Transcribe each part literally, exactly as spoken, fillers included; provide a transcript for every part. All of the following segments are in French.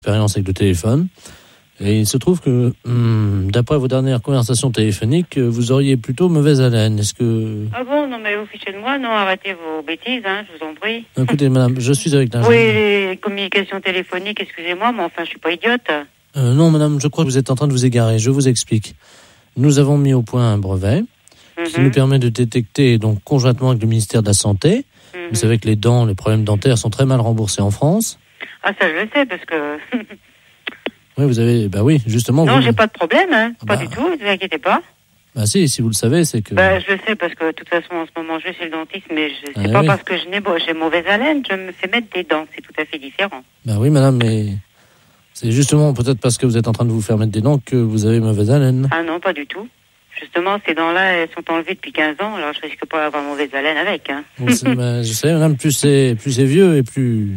expérience avec le téléphone. Et il se trouve que, hum, d'après vos dernières conversations téléphoniques, vous auriez plutôt mauvaise haleine. Est-ce que... Ah bon, non mais vous fichez de moi, non, arrêtez vos bêtises, hein, je vous en prie. Écoutez, madame, je suis avec l'ingénieur. Oui, les communications téléphoniques, excusez-moi, mais enfin, je suis pas idiote. Euh, non, madame, je crois que vous êtes en train de vous égarer. Je vous explique. Nous avons mis au point un brevet mm-hmm. qui nous permet de détecter, donc conjointement avec le ministère de la Santé. Mm-hmm. Vous savez que les dents, les problèmes dentaires sont très mal remboursés en France. Ah, ça, je le sais, parce que... Oui, vous avez, bah oui, justement. Non, vous... j'ai pas de problème, hein. Pas bah... du tout, ne vous inquiétez pas. Bah si, si vous le savez, c'est que... Bah, je le sais, parce que de toute façon, en ce moment, je vais chez le dentiste, mais je... c'est ah, pas oui. parce que je n'ai... j'ai mauvaise haleine, je me fais mettre des dents, c'est tout à fait différent. Bah oui, madame, mais c'est justement peut-être parce que vous êtes en train de vous faire mettre des dents que vous avez mauvaise haleine. Ah non, pas du tout. Justement, ces dents-là, elles sont enlevées depuis quinze ans, alors je risque pas d'avoir mauvaise haleine avec, hein. Bah, je sais, madame, plus c'est, plus c'est vieux et plus...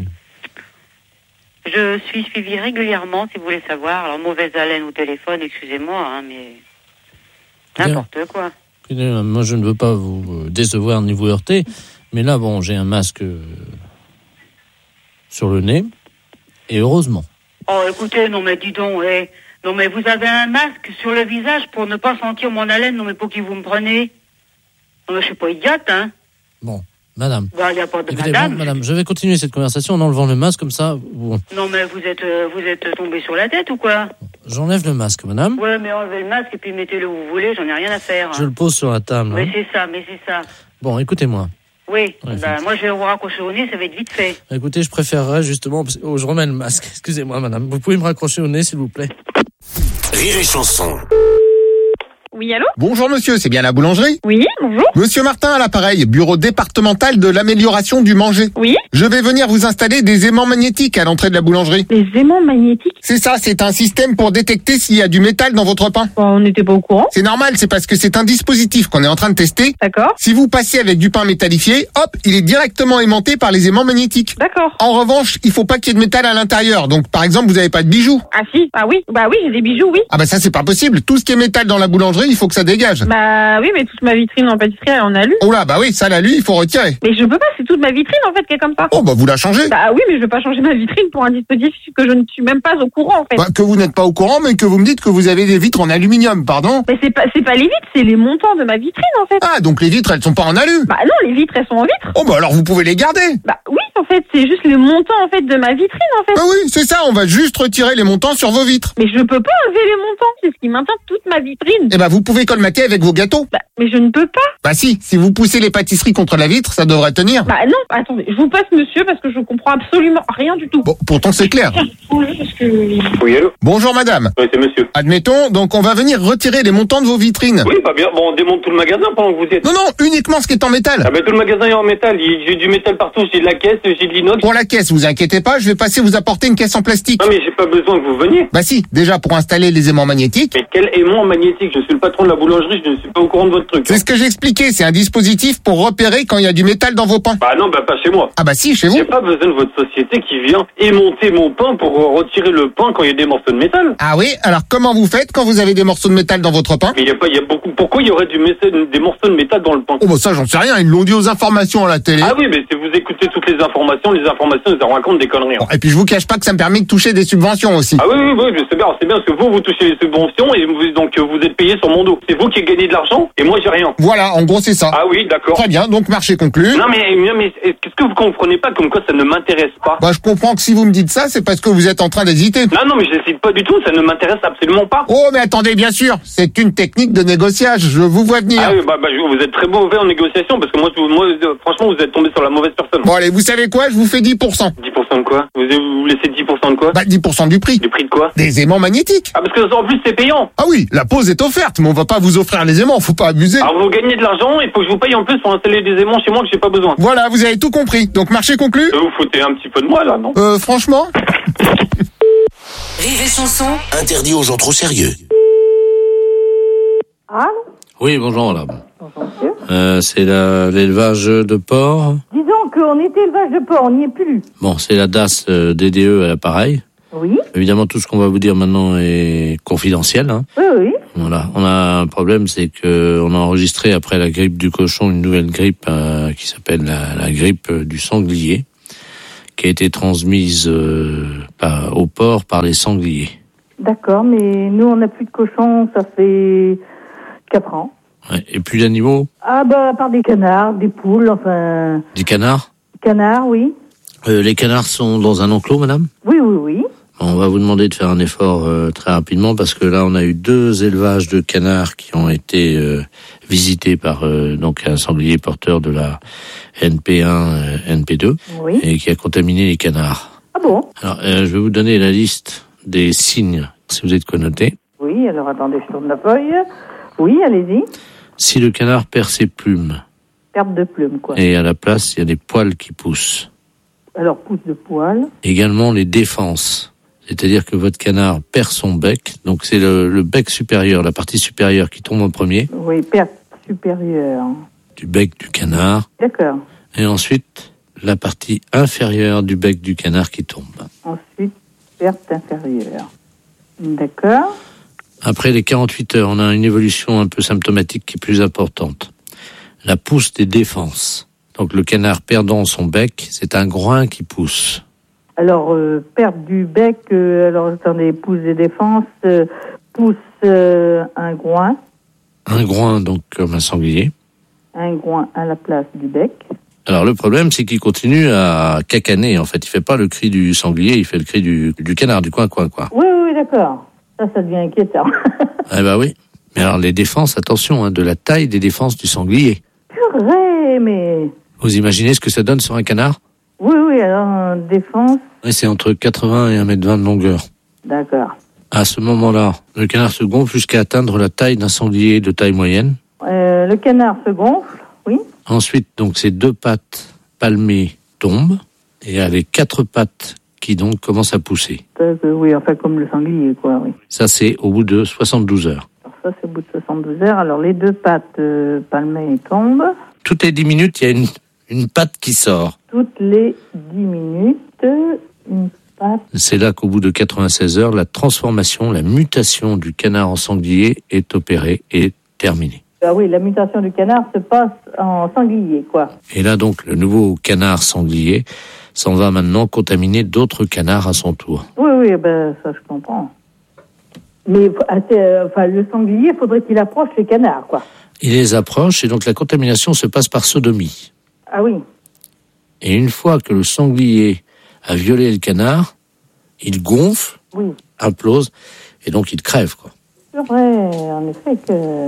Je suis suivie régulièrement, si vous voulez savoir. Alors, mauvaise haleine au téléphone, excusez-moi, hein, mais... N'importe Bien. quoi. Moi, je ne veux pas vous décevoir ni vous heurter, mais là, bon, j'ai un masque sur le nez, et heureusement. Oh, écoutez, non mais dis donc, eh, non mais vous avez un masque sur le visage pour ne pas sentir mon haleine, non mais pour qui vous me prenez? Non mais je suis pas idiote, hein. Bon. Madame. Bah, y a pas de Écoutez, madame. Bon, madame, je vais continuer cette conversation en enlevant le masque, comme ça... Bon. Non, mais vous êtes euh, vous êtes tombé sur la tête ou quoi? J'enlève le masque, madame. Ouais, mais enlevez le masque et puis mettez-le où vous voulez, j'en ai rien à faire. Je hein. le pose sur la table. Mais hein. c'est ça, mais c'est ça. Bon, écoutez-moi. Oui, ouais, bah, moi je vais vous raccrocher au nez, ça va être vite fait. Écoutez, je préférerais justement... Oh, je remets le masque, excusez-moi, madame. Vous pouvez me raccrocher au nez, s'il vous plaît? Rire et chanson. Oui, allô? Bonjour monsieur, c'est bien la boulangerie? Oui, bonjour. Monsieur Martin à l'appareil, bureau départemental de l'amélioration du manger. Oui. Je vais venir vous installer des aimants magnétiques à l'entrée de la boulangerie. Des aimants magnétiques? C'est ça, c'est un système pour détecter s'il y a du métal dans votre pain. Bon, on n'était pas au courant. C'est normal, c'est parce que c'est un dispositif qu'on est en train de tester. D'accord. Si vous passez avec du pain métallifié, hop, il est directement aimanté par les aimants magnétiques. D'accord. En revanche, il faut pas qu'il y ait de métal à l'intérieur. Donc par exemple, vous n'avez pas de bijoux. Ah si, ah oui, bah oui, j'ai des bijoux, oui. Ah bah ça c'est pas possible, tout ce qui est métal dans la boulangerie, il faut que ça dégage. Bah oui, mais toute ma vitrine en pâtisserie, elle en a lu. Oh là, bah oui, ça l'alu, il faut retirer. Mais je peux pas, c'est toute ma vitrine en fait qui est comme ça. Oh bah vous la changez. Bah oui, mais je veux pas changer ma vitrine pour un dispositif que je ne suis même pas au courant en fait. Bah, que vous n'êtes pas au courant, mais que vous me dites que vous avez des vitres en aluminium, pardon. Mais c'est pas, c'est pas les vitres, c'est les montants de ma vitrine en fait. Ah, donc les vitres, elles sont pas en alu. Bah non, les vitres, elles sont en vitre. Oh bah alors vous pouvez les garder. Bah oui, en fait, c'est juste les montants en fait de ma vitrine en fait. Bah oui, c'est ça, on va juste retirer les montants sur vos vitres. Mais je peux pas enlever les montants, c'est ce qui maintient toute ma vitrine. Eh bah vous pouvez colmater avec vos gâteaux. Bah, mais je ne peux pas. Bah si, si vous poussez les pâtisseries contre la vitre, ça devrait tenir. Bah non, attendez, je vous passe monsieur parce que je comprends absolument rien du tout. Bon, pourtant c'est clair. Oui, parce que... Oui, allô? Bonjour madame. Oui, c'est monsieur. Admettons, donc on va venir retirer les montants de vos vitrines. Oui, bah bien, bon, on démonte tout le magasin pendant que vous y êtes. Non, non, uniquement ce qui est en métal. Ah bah tout le magasin est en métal, j'ai du métal partout, j'ai de la caisse, j'ai de l'inox. Pour la caisse, vous inquiétez pas, je vais passer vous apporter une caisse en plastique. Non mais j'ai pas besoin que vous veniez. Bah si, déjà pour installer les aimants magnétiques. Mais quel aimant magnétique? Je suis le patron de la boulangerie, je ne suis pas au courant de votre truc. C'est ce que j'ai expliqué, c'est un dispositif pour repérer quand il y a du métal dans vos pains. Bah non, bah pas chez moi. Ah bah si, chez vous. J'ai pas besoin de votre société qui vient émonter mon pain pour retirer le pain quand il y a des morceaux de métal. Ah oui, alors comment vous faites quand vous avez des morceaux de métal dans votre pain? Mais il y a pas, il y a beaucoup. Pourquoi il y aurait du métal, des morceaux de métal dans le pain? Oh bah ça j'en sais rien, ils l'ont dit aux informations à la télé. Ah oui, mais si vous écoutez toutes les informations, les informations, ils en racontent des conneries. Bon, et puis je vous cache pas que ça me permet de toucher des subventions aussi. Ah oui, oui, oui, c'est bien, c'est bien parce que vous, vous touchez les subventions et vous, donc vous êtes payé sur mon dos. C'est vous qui gagnez de l'argent et moi j'ai rien. Voilà, en gros c'est ça. Ah oui, d'accord. Très bien, donc marché conclu. Non mais, non, mais qu'est-ce que vous comprenez pas comme quoi ça ne m'intéresse pas? Bah je comprends que si vous me dites ça, c'est parce que vous êtes en train d'hésiter. Non, non, mais je n'hésite pas du tout, ça ne m'intéresse absolument pas. Oh mais attendez, bien sûr, c'est une technique de négociage, je vous vois venir. Ah oui, bah, bah vous êtes très mauvais en négociation parce que moi, moi franchement, vous êtes tombé sur la mauvaise personne. Bon allez, vous savez quoi, je vous fais dix pour cent. dix pour cent de quoi? Vous, vous laissez dix pour cent de quoi? Bah dix pour cent du prix. Du prix de quoi? Des aimants magnétiques. Ah parce que en plus c'est payant. Ah oui, la pause est offerte, mais on va pas vous offrir les aimants, faut pas abuser. Alors vous gagnez de l'argent, il faut que je vous paye en plus pour installer des aimants chez moi que j'ai pas besoin. Voilà, vous avez tout compris. Donc marché conclu. Vous foutez un petit peu de moi là, non? Euh, franchement. Rire et chanson, interdit aux gens trop sérieux. Allô? Oui, bonjour madame. Bonjour monsieur. Euh, c'est la, l'élevage de porc. Disons qu'on était élevage de porc, on n'y est plus. Bon, c'est la D A S euh, D D E à l'appareil. Oui. Évidemment, tout ce qu'on va vous dire maintenant est confidentiel. Hein. Oui, oui. Voilà. On a un problème, c'est que on a enregistré après la grippe du cochon une nouvelle grippe euh, qui s'appelle la, la grippe du sanglier, qui a été transmise euh, par, au porc par les sangliers. D'accord, mais nous, on n'a plus de cochons, ça fait quatre ans. Ouais. Et plus d'animaux? Ah bah, à part des canards, des poules, enfin... Des canards? Canards, oui. Euh, les canards sont dans un enclos, madame? Oui, oui, oui. On va vous demander de faire un effort euh, très rapidement parce que là, on a eu deux élevages de canards qui ont été euh, visités par euh, donc un sanglier porteur de la N P un, euh, N P deux, oui. Et qui a contaminé les canards. Ah bon? Alors, euh, je vais vous donner la liste des signes, si vous êtes connoté. Oui, alors attendez, je tourne la feuille. Oui, allez-y. Si le canard perd ses plumes. Perte de plumes, quoi. Et à la place, il y a des poils qui poussent. Alors, pousse de poils. Également les défenses. C'est-à-dire que votre canard perd son bec, donc c'est le, le bec supérieur, la partie supérieure qui tombe en premier. Oui, perte supérieure. Du bec du canard. D'accord. Et ensuite, la partie inférieure du bec du canard qui tombe. Ensuite, perte inférieure. D'accord. Après les quarante-huit heures, on a une évolution un peu symptomatique qui est plus importante. La pousse des défenses. Donc le canard perdant son bec, c'est un groin qui pousse. Alors, euh, perte du bec, euh, alors attendez, pousse des défenses, euh, pousse euh, un groin. Un groin, donc comme un sanglier. Un groin à la place du bec. Alors le problème, c'est qu'il continue à cacaner. En fait, il fait pas le cri du sanglier, il fait le cri du, du canard, du coin-coin, quoi. Oui, oui, oui, d'accord. Ça, ça devient inquiétant. Eh ben oui. Mais alors les défenses, attention, hein, de la taille des défenses du sanglier. Purée, mais... Vous imaginez ce que ça donne sur un canard? Oui, oui, alors, défense... Oui, c'est entre quatre-vingts et un mètre vingt de longueur. D'accord. À ce moment-là, le canard se gonfle jusqu'à atteindre la taille d'un sanglier de taille moyenne. Euh, le canard se gonfle, oui. Ensuite, donc, ses deux pattes palmées tombent et a les quatre pattes qui donc commencent à pousser. Euh, oui, enfin comme le sanglier, quoi, oui. Ça, c'est au bout de soixante-douze heures. Alors ça, c'est au bout de soixante-douze heures. Alors les deux pattes euh, palmées tombent. Toutes les dix minutes, il y a une, une patte qui sort. Toutes les dix minutes, une patte. C'est là qu'au bout de quatre-vingt-seize heures, la transformation, la mutation du canard en sanglier est opérée et terminée. Ah oui, la mutation du canard se passe en sanglier, quoi. Et là, donc, le nouveau canard sanglier s'en va maintenant contaminer d'autres canards à son tour. Oui, oui, ben ça, je comprends. Mais euh, enfin, le sanglier, faudrait qu'il approche les canards, quoi. Il les approche et donc la contamination se passe par sodomie. Ah oui. Et une fois que le sanglier a violé le canard, il gonfle, oui. implose, et donc il crève, quoi. C'est vrai, en effet que...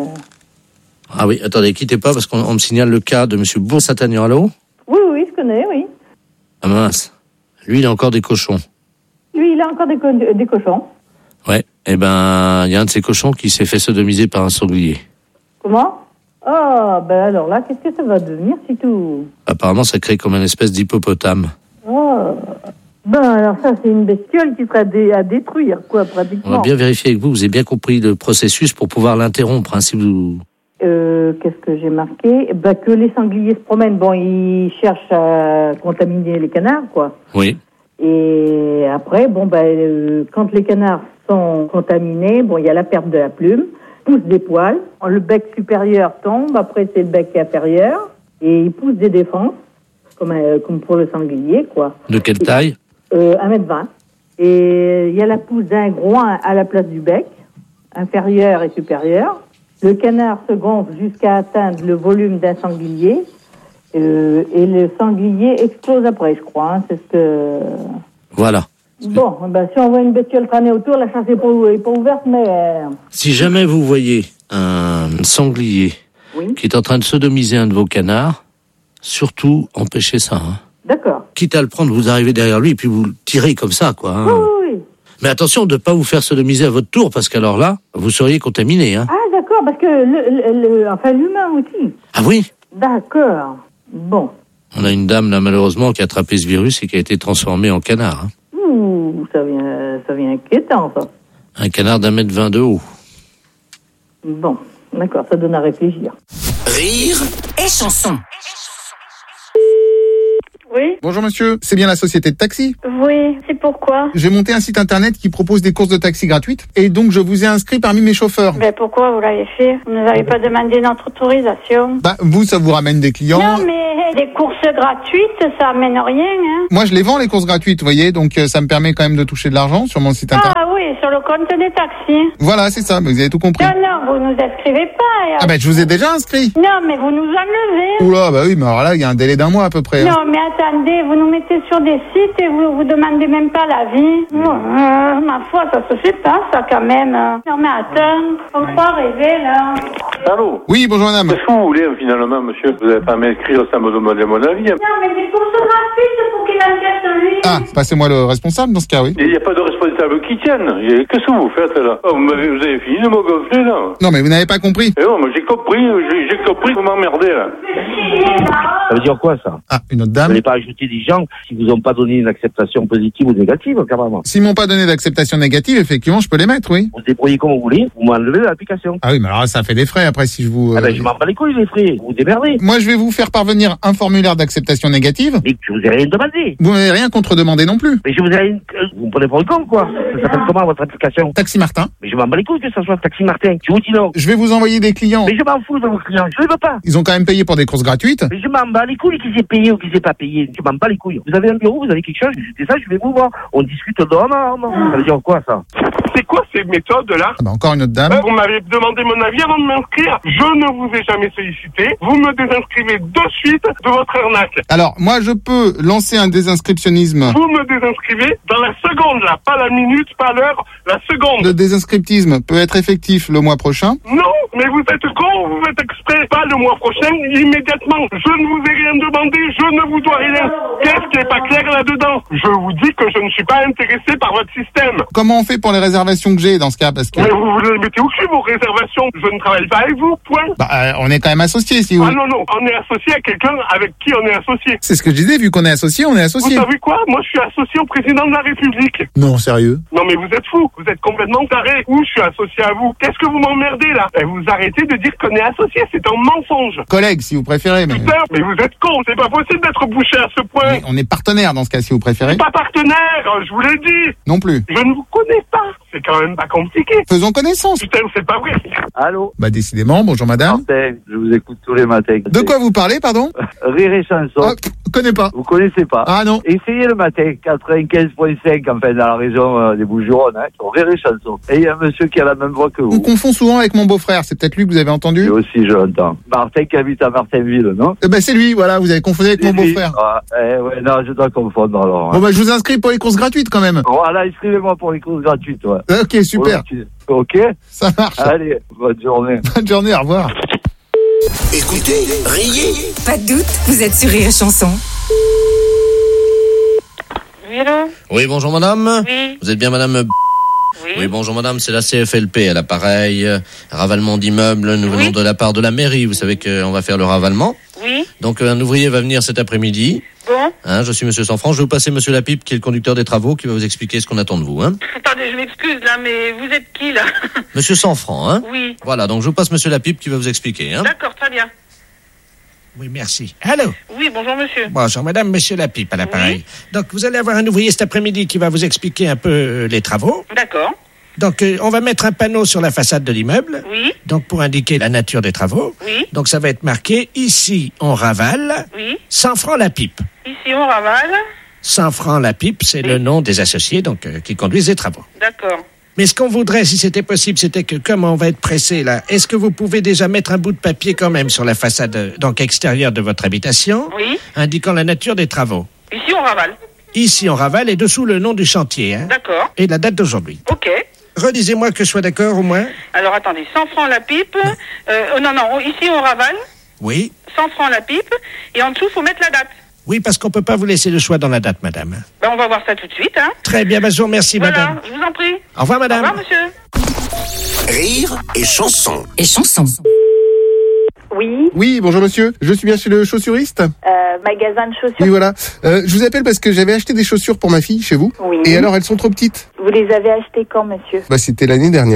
Ah oui, attendez, quittez pas, parce qu'on on me signale le cas de monsieur Bourg-Saint-Agnan. Allô? Oui, oui, je connais, oui. Ah mince. Lui, il a encore des cochons. Lui, il a encore des, co- des cochons. Ouais, eh ben, il y a un de ces cochons qui s'est fait sodomiser par un sanglier. Comment? Ah, ben alors là, qu'est-ce que ça va devenir, si tout? Apparemment, ça crée comme une espèce d'hippopotame. Oh. Ben alors ça, c'est une bestiole qui serait dé- à détruire, quoi, pratiquement. On va bien vérifier avec vous, vous avez bien compris le processus pour pouvoir l'interrompre, hein, si vous... Euh, qu'est-ce que j'ai marqué? Ben, que les sangliers se promènent. Bon, ils cherchent à contaminer les canards, quoi. Oui. Et après, bon, ben, euh, quand les canards sont contaminés, bon, il y a la perte de la plume, pousse des poils, le bec supérieur tombe, après c'est le bec inférieur, et il pousse des défenses, comme, euh, comme pour le sanglier, quoi. De quelle taille? euh, un mètre vingt. Et il y a la pousse d'un groin à la place du bec, inférieur et supérieur. Le canard se gonfle jusqu'à atteindre le volume d'un sanglier. Euh, et le sanglier explose après, je crois. Hein, c'est ce que... Voilà. Bon, ben, si on voit une bestiole traîner autour, la chasse n'est pas, est pas ouverte, mais... Euh... Si jamais vous voyez un sanglier oui. qui est en train de sodomiser un de vos canards, surtout empêchez ça. Hein. D'accord. Quitte à le prendre, vous arrivez derrière lui et puis vous le tirez comme ça, quoi. Hein. Oui, oui, oui. Mais attention de ne pas vous faire sodomiser à votre tour, parce qu'alors là, vous seriez contaminé. Hein. Ah, d'accord, parce que le, le, le, enfin, l'humain aussi. Ah oui? D'accord. Bon. On a une dame, là, malheureusement, qui a attrapé ce virus et qui a été transformée en canard. Hein. Ouh, ça vient, ça vient inquiétant, ça. Un canard d'un mètre vingt de haut. Bon, d'accord, ça donne à réfléchir. Rire et chanson. Oui. Bonjour monsieur, c'est bien la société de taxi? Oui, c'est pourquoi? J'ai monté un site internet qui propose des courses de taxi gratuites et donc je vous ai inscrit parmi mes chauffeurs. Ben pourquoi vous l'avez fait? Vous nous avez pas demandé notre autorisation. Bah vous, ça vous ramène des clients. Non mais des courses gratuites, ça amène rien, hein. Moi je les vends les courses gratuites, vous voyez, donc euh, ça me permet quand même de toucher de l'argent sur mon site internet. Ah oui, sur le compte des taxis. Voilà, c'est ça, mais vous avez tout compris. Non, non, vous nous inscrivez pas. Et... Ah ben je vous ai déjà inscrit. Non, mais vous nous enlevez. Oula, bah oui, mais alors là, il y a un délai d'un mois à peu près. Hein. Non, mais attendez, vous nous mettez sur des sites et vous vous demandez même pas l'avis. Euh, ma foi, ça se fait pas, ça, quand même. Non, mais attends, faut pas rêver, là. Allô? Oui, bonjour madame. Qu'est-ce que vous voulez, finalement, monsieur? Vous n'avez pas à m'inscrire, ça me demande mon avis. Non, mais des courses gratuites pour qu'il enquête, lui. Ah, passez-moi le responsable dans ce cas, oui. Il n'y a pas de responsable qui tienne. Qu'est-ce que vous faites, là? Oh, vous, m'avez, vous avez fini de me gonfler, là? Non, mais vous n'avez pas compris. Eh non, mais j'ai compris, j'ai, j'ai compris que vous m'emmerdez, là. Ça veut dire quoi, ça? Ah, une autre Vous dame. n'allez pas ajouter des gens qui vous ont pas donné une acceptation positive ou négative, carrément. S'ils m'ont pas donné d'acceptation négative, effectivement, je peux les mettre, oui. Vous vous débrouillez comme vous voulez, vous m'enlevez de l'application. Ah oui, mais alors là, ça fait des frais après si je vous... euh, Ah ben, je m'en bats les couilles, les frais. Vous vous démerdez. Moi, je vais vous faire parvenir un formulaire d'acceptation négative. Mais je vous ai rien demandé. Vous n'avez rien contre-demandé non plus. Mais je vous ai rien... Vous me prenez pour le con, quoi. Ça s'appelle comment, votre application? Taxi Martin. Mais je m'en bats les couilles que ça soit Taxi Martin. Je vous dis non. Je vais vous envoyer des clients. Mais je m'en fous de vos clients. Je les veux pas. Ils ont quand même payé pour des courses gratuites. Mais je m'en bats les couilles qui s'est payé ou qui s'est pas payé. Je m'en bats les couilles. Vous avez un bureau, vous avez quelque chose, c'est ça, je vais vous voir. On discute d'homme à homme. Ça veut dire quoi, ça? C'est quoi ces méthodes-là? Ah bah, encore une autre dame. Vous m'avez demandé mon avis avant de m'inscrire. Je ne vous ai jamais sollicité. Vous me désinscrivez de suite de votre arnaque. Alors, moi, je peux lancer un désinscriptionnisme. Vous me désinscrivez dans la seconde, là. Pas la minute, pas l'heure, la seconde. Le désinscriptisme peut être effectif le mois prochain. Non, mais vous êtes con, vous faites exprès. Pas le mois prochain, immédiatement. Je ne vous ai rien demandé, je ne vous dois rien. Qu'est-ce qui est pas clair là-dedans? Je vous dis que je ne suis pas intéressé par votre système. Comment on fait pour les réservations que j'ai dans ce cas? Parce que... Mais vous vous les mettez au cul, vos réservations. Je ne travaille pas avec vous, point. Bah, euh, on est quand même associés, si vous... Ah non, non, on est associé à quelqu'un avec qui on est associé. C'est ce que je disais, vu qu'on est associés, on est Vous associés. savez quoi? Moi, je suis associé au président de la République. Non, sérieux? Non, mais vous êtes fous. Vous êtes complètement tarés. Ou je suis associé à vous. Qu'est-ce que vous m'emmerdez, là? Et vous arrêtez de dire qu'on est associé. C'est un mensonge. Collègue, si vous préférez, mais... Putain, mais vous êtes con. C'est pas possible d'être bouché à ce point. mais on est partenaire dans ce cas, si vous préférez. Pas partenaire, je vous l'ai dit. Non plus. Je ne vous connais pas. C'est quand même pas compliqué. Faisons connaissance. Putain, c'est pas vrai. Allô? Bah, décidément, bonjour madame. Martin, je vous écoute tous les matins. De quoi vous parlez, pardon? Rire et chanson. Ah, connais pas. Vous connaissez pas? Ah non. Essayez le matin, quatre-vingt-quinze virgule cinq, enfin, dans la région euh, des Bouches-du-Rhône, hein, sur Rire et chanson. Et il y a un monsieur qui a la même voix que On vous. confond souvent avec mon beau-frère, c'est peut-être lui que vous avez entendu? Lui aussi, je l'entends. Martin qui habite à Martinville, non? Eh ben, c'est lui, voilà, vous avez confondu avec mon C'est lui. beau-frère. Ah, eh, ouais, non, je dois confondre alors. Bon Hein. bah, je vous inscris pour les courses gratuites quand même. Voilà, inscrivez-moi pour les courses gratuites, ouais. Ok, super. Ok? Ça marche. Allez, bonne journée. Bonne journée, au revoir. Écoutez, riez. Pas de doute, vous êtes sur Rire et Chanson. Oui, allô? Oui, bonjour madame. Oui. Vous êtes bien madame B- Oui. Oui, bonjour madame, c'est la C F L P à l'appareil. euh, Ravalement d'immeubles, nous venons Oui. de la part de la mairie. Vous savez qu'on va faire le ravalement. Oui. Donc un ouvrier va venir cet après-midi. Bon. Hein, je suis monsieur Sanfranc. Je vais vous passer monsieur Lapipe, qui est le conducteur des travaux, qui va vous expliquer ce qu'on attend de vous. Hein. Attendez, je m'excuse là, mais vous êtes qui là? Monsieur Sanfranc, hein. Oui. Voilà, donc je vous passe monsieur Lapipe qui va vous expliquer. Hein. D'accord, très bien. Oui, merci. Allô? Oui, bonjour monsieur. Bonjour, madame, monsieur Lapipe à l'appareil. Donc, vous allez avoir un ouvrier cet après-midi qui va vous expliquer un peu euh, les travaux. D'accord. Donc, euh, on va mettre un panneau sur la façade de l'immeuble. Oui. Donc, pour indiquer la nature des travaux. Oui. Donc, ça va être marqué, ici, on ravale. Oui. cent francs la pipe. Ici on ravale. cent francs la pipe, c'est le nom des associés donc euh, qui conduisent les travaux. D'accord. Mais ce qu'on voudrait, si c'était possible, c'était que, comme on va être pressé là, est-ce que vous pouvez déjà mettre un bout de papier quand même sur la façade euh, donc extérieure de votre habitation, Oui. indiquant la nature des travaux? Ici on ravale. Ici, on ravale et dessous le nom du chantier, hein, D'accord. et la date d'aujourd'hui. Ok. Redisez-moi que je sois d'accord au moins. Alors attendez, cent francs la pipe. Euh, oh, non, non, ici on ravale. Oui. cent francs la pipe. Et en dessous, faut mettre la date. Oui, parce qu'on peut pas vous laisser le choix dans la date, madame. Ben, on va voir ça tout de suite, hein. Très bien, ben, je vous remercie, Voilà, madame. je vous en prie. Au revoir, madame. Au revoir, monsieur. Rire et chanson. Et chanson. Oui, Oui, bonjour monsieur. Je suis bien chez le chaussuriste? euh, magasin de chaussures. Oui, voilà. Euh, je vous appelle parce que j'avais acheté des chaussures pour ma fille chez vous. Oui. Et alors, elles sont trop petites. Vous les avez achetées quand, monsieur? Bah, c'était l'année dernière. Euh,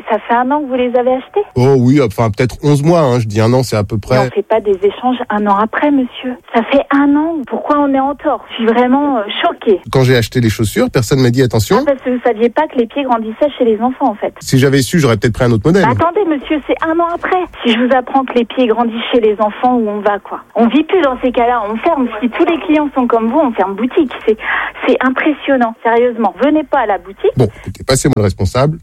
ça fait un an que vous les avez achetés? Oh oui, enfin peut-être onze mois, hein. Je dis un an, c'est à peu près. Mais on fait pas des échanges un an après, monsieur. Ça fait un an. Pourquoi on est en tort? Je suis vraiment euh, choquée. Quand j'ai acheté les chaussures, personne m'a dit attention. Ah, parce que vous saviez pas que les pieds grandissaient chez les enfants, en fait. Si j'avais su, j'aurais peut-être pris un autre modèle. Bah, attendez, monsieur, c'est un an après. Si je vous apprends que les pieds grandissent chez les enfants, où on va, quoi? On vit plus dans ces cas-là. On ferme. Si tous les clients sont comme vous, on ferme boutique. C'est, c'est impressionnant. Sérieusement. Venez pas à la boutique. Bon, écoutez, passez-moi le responsable.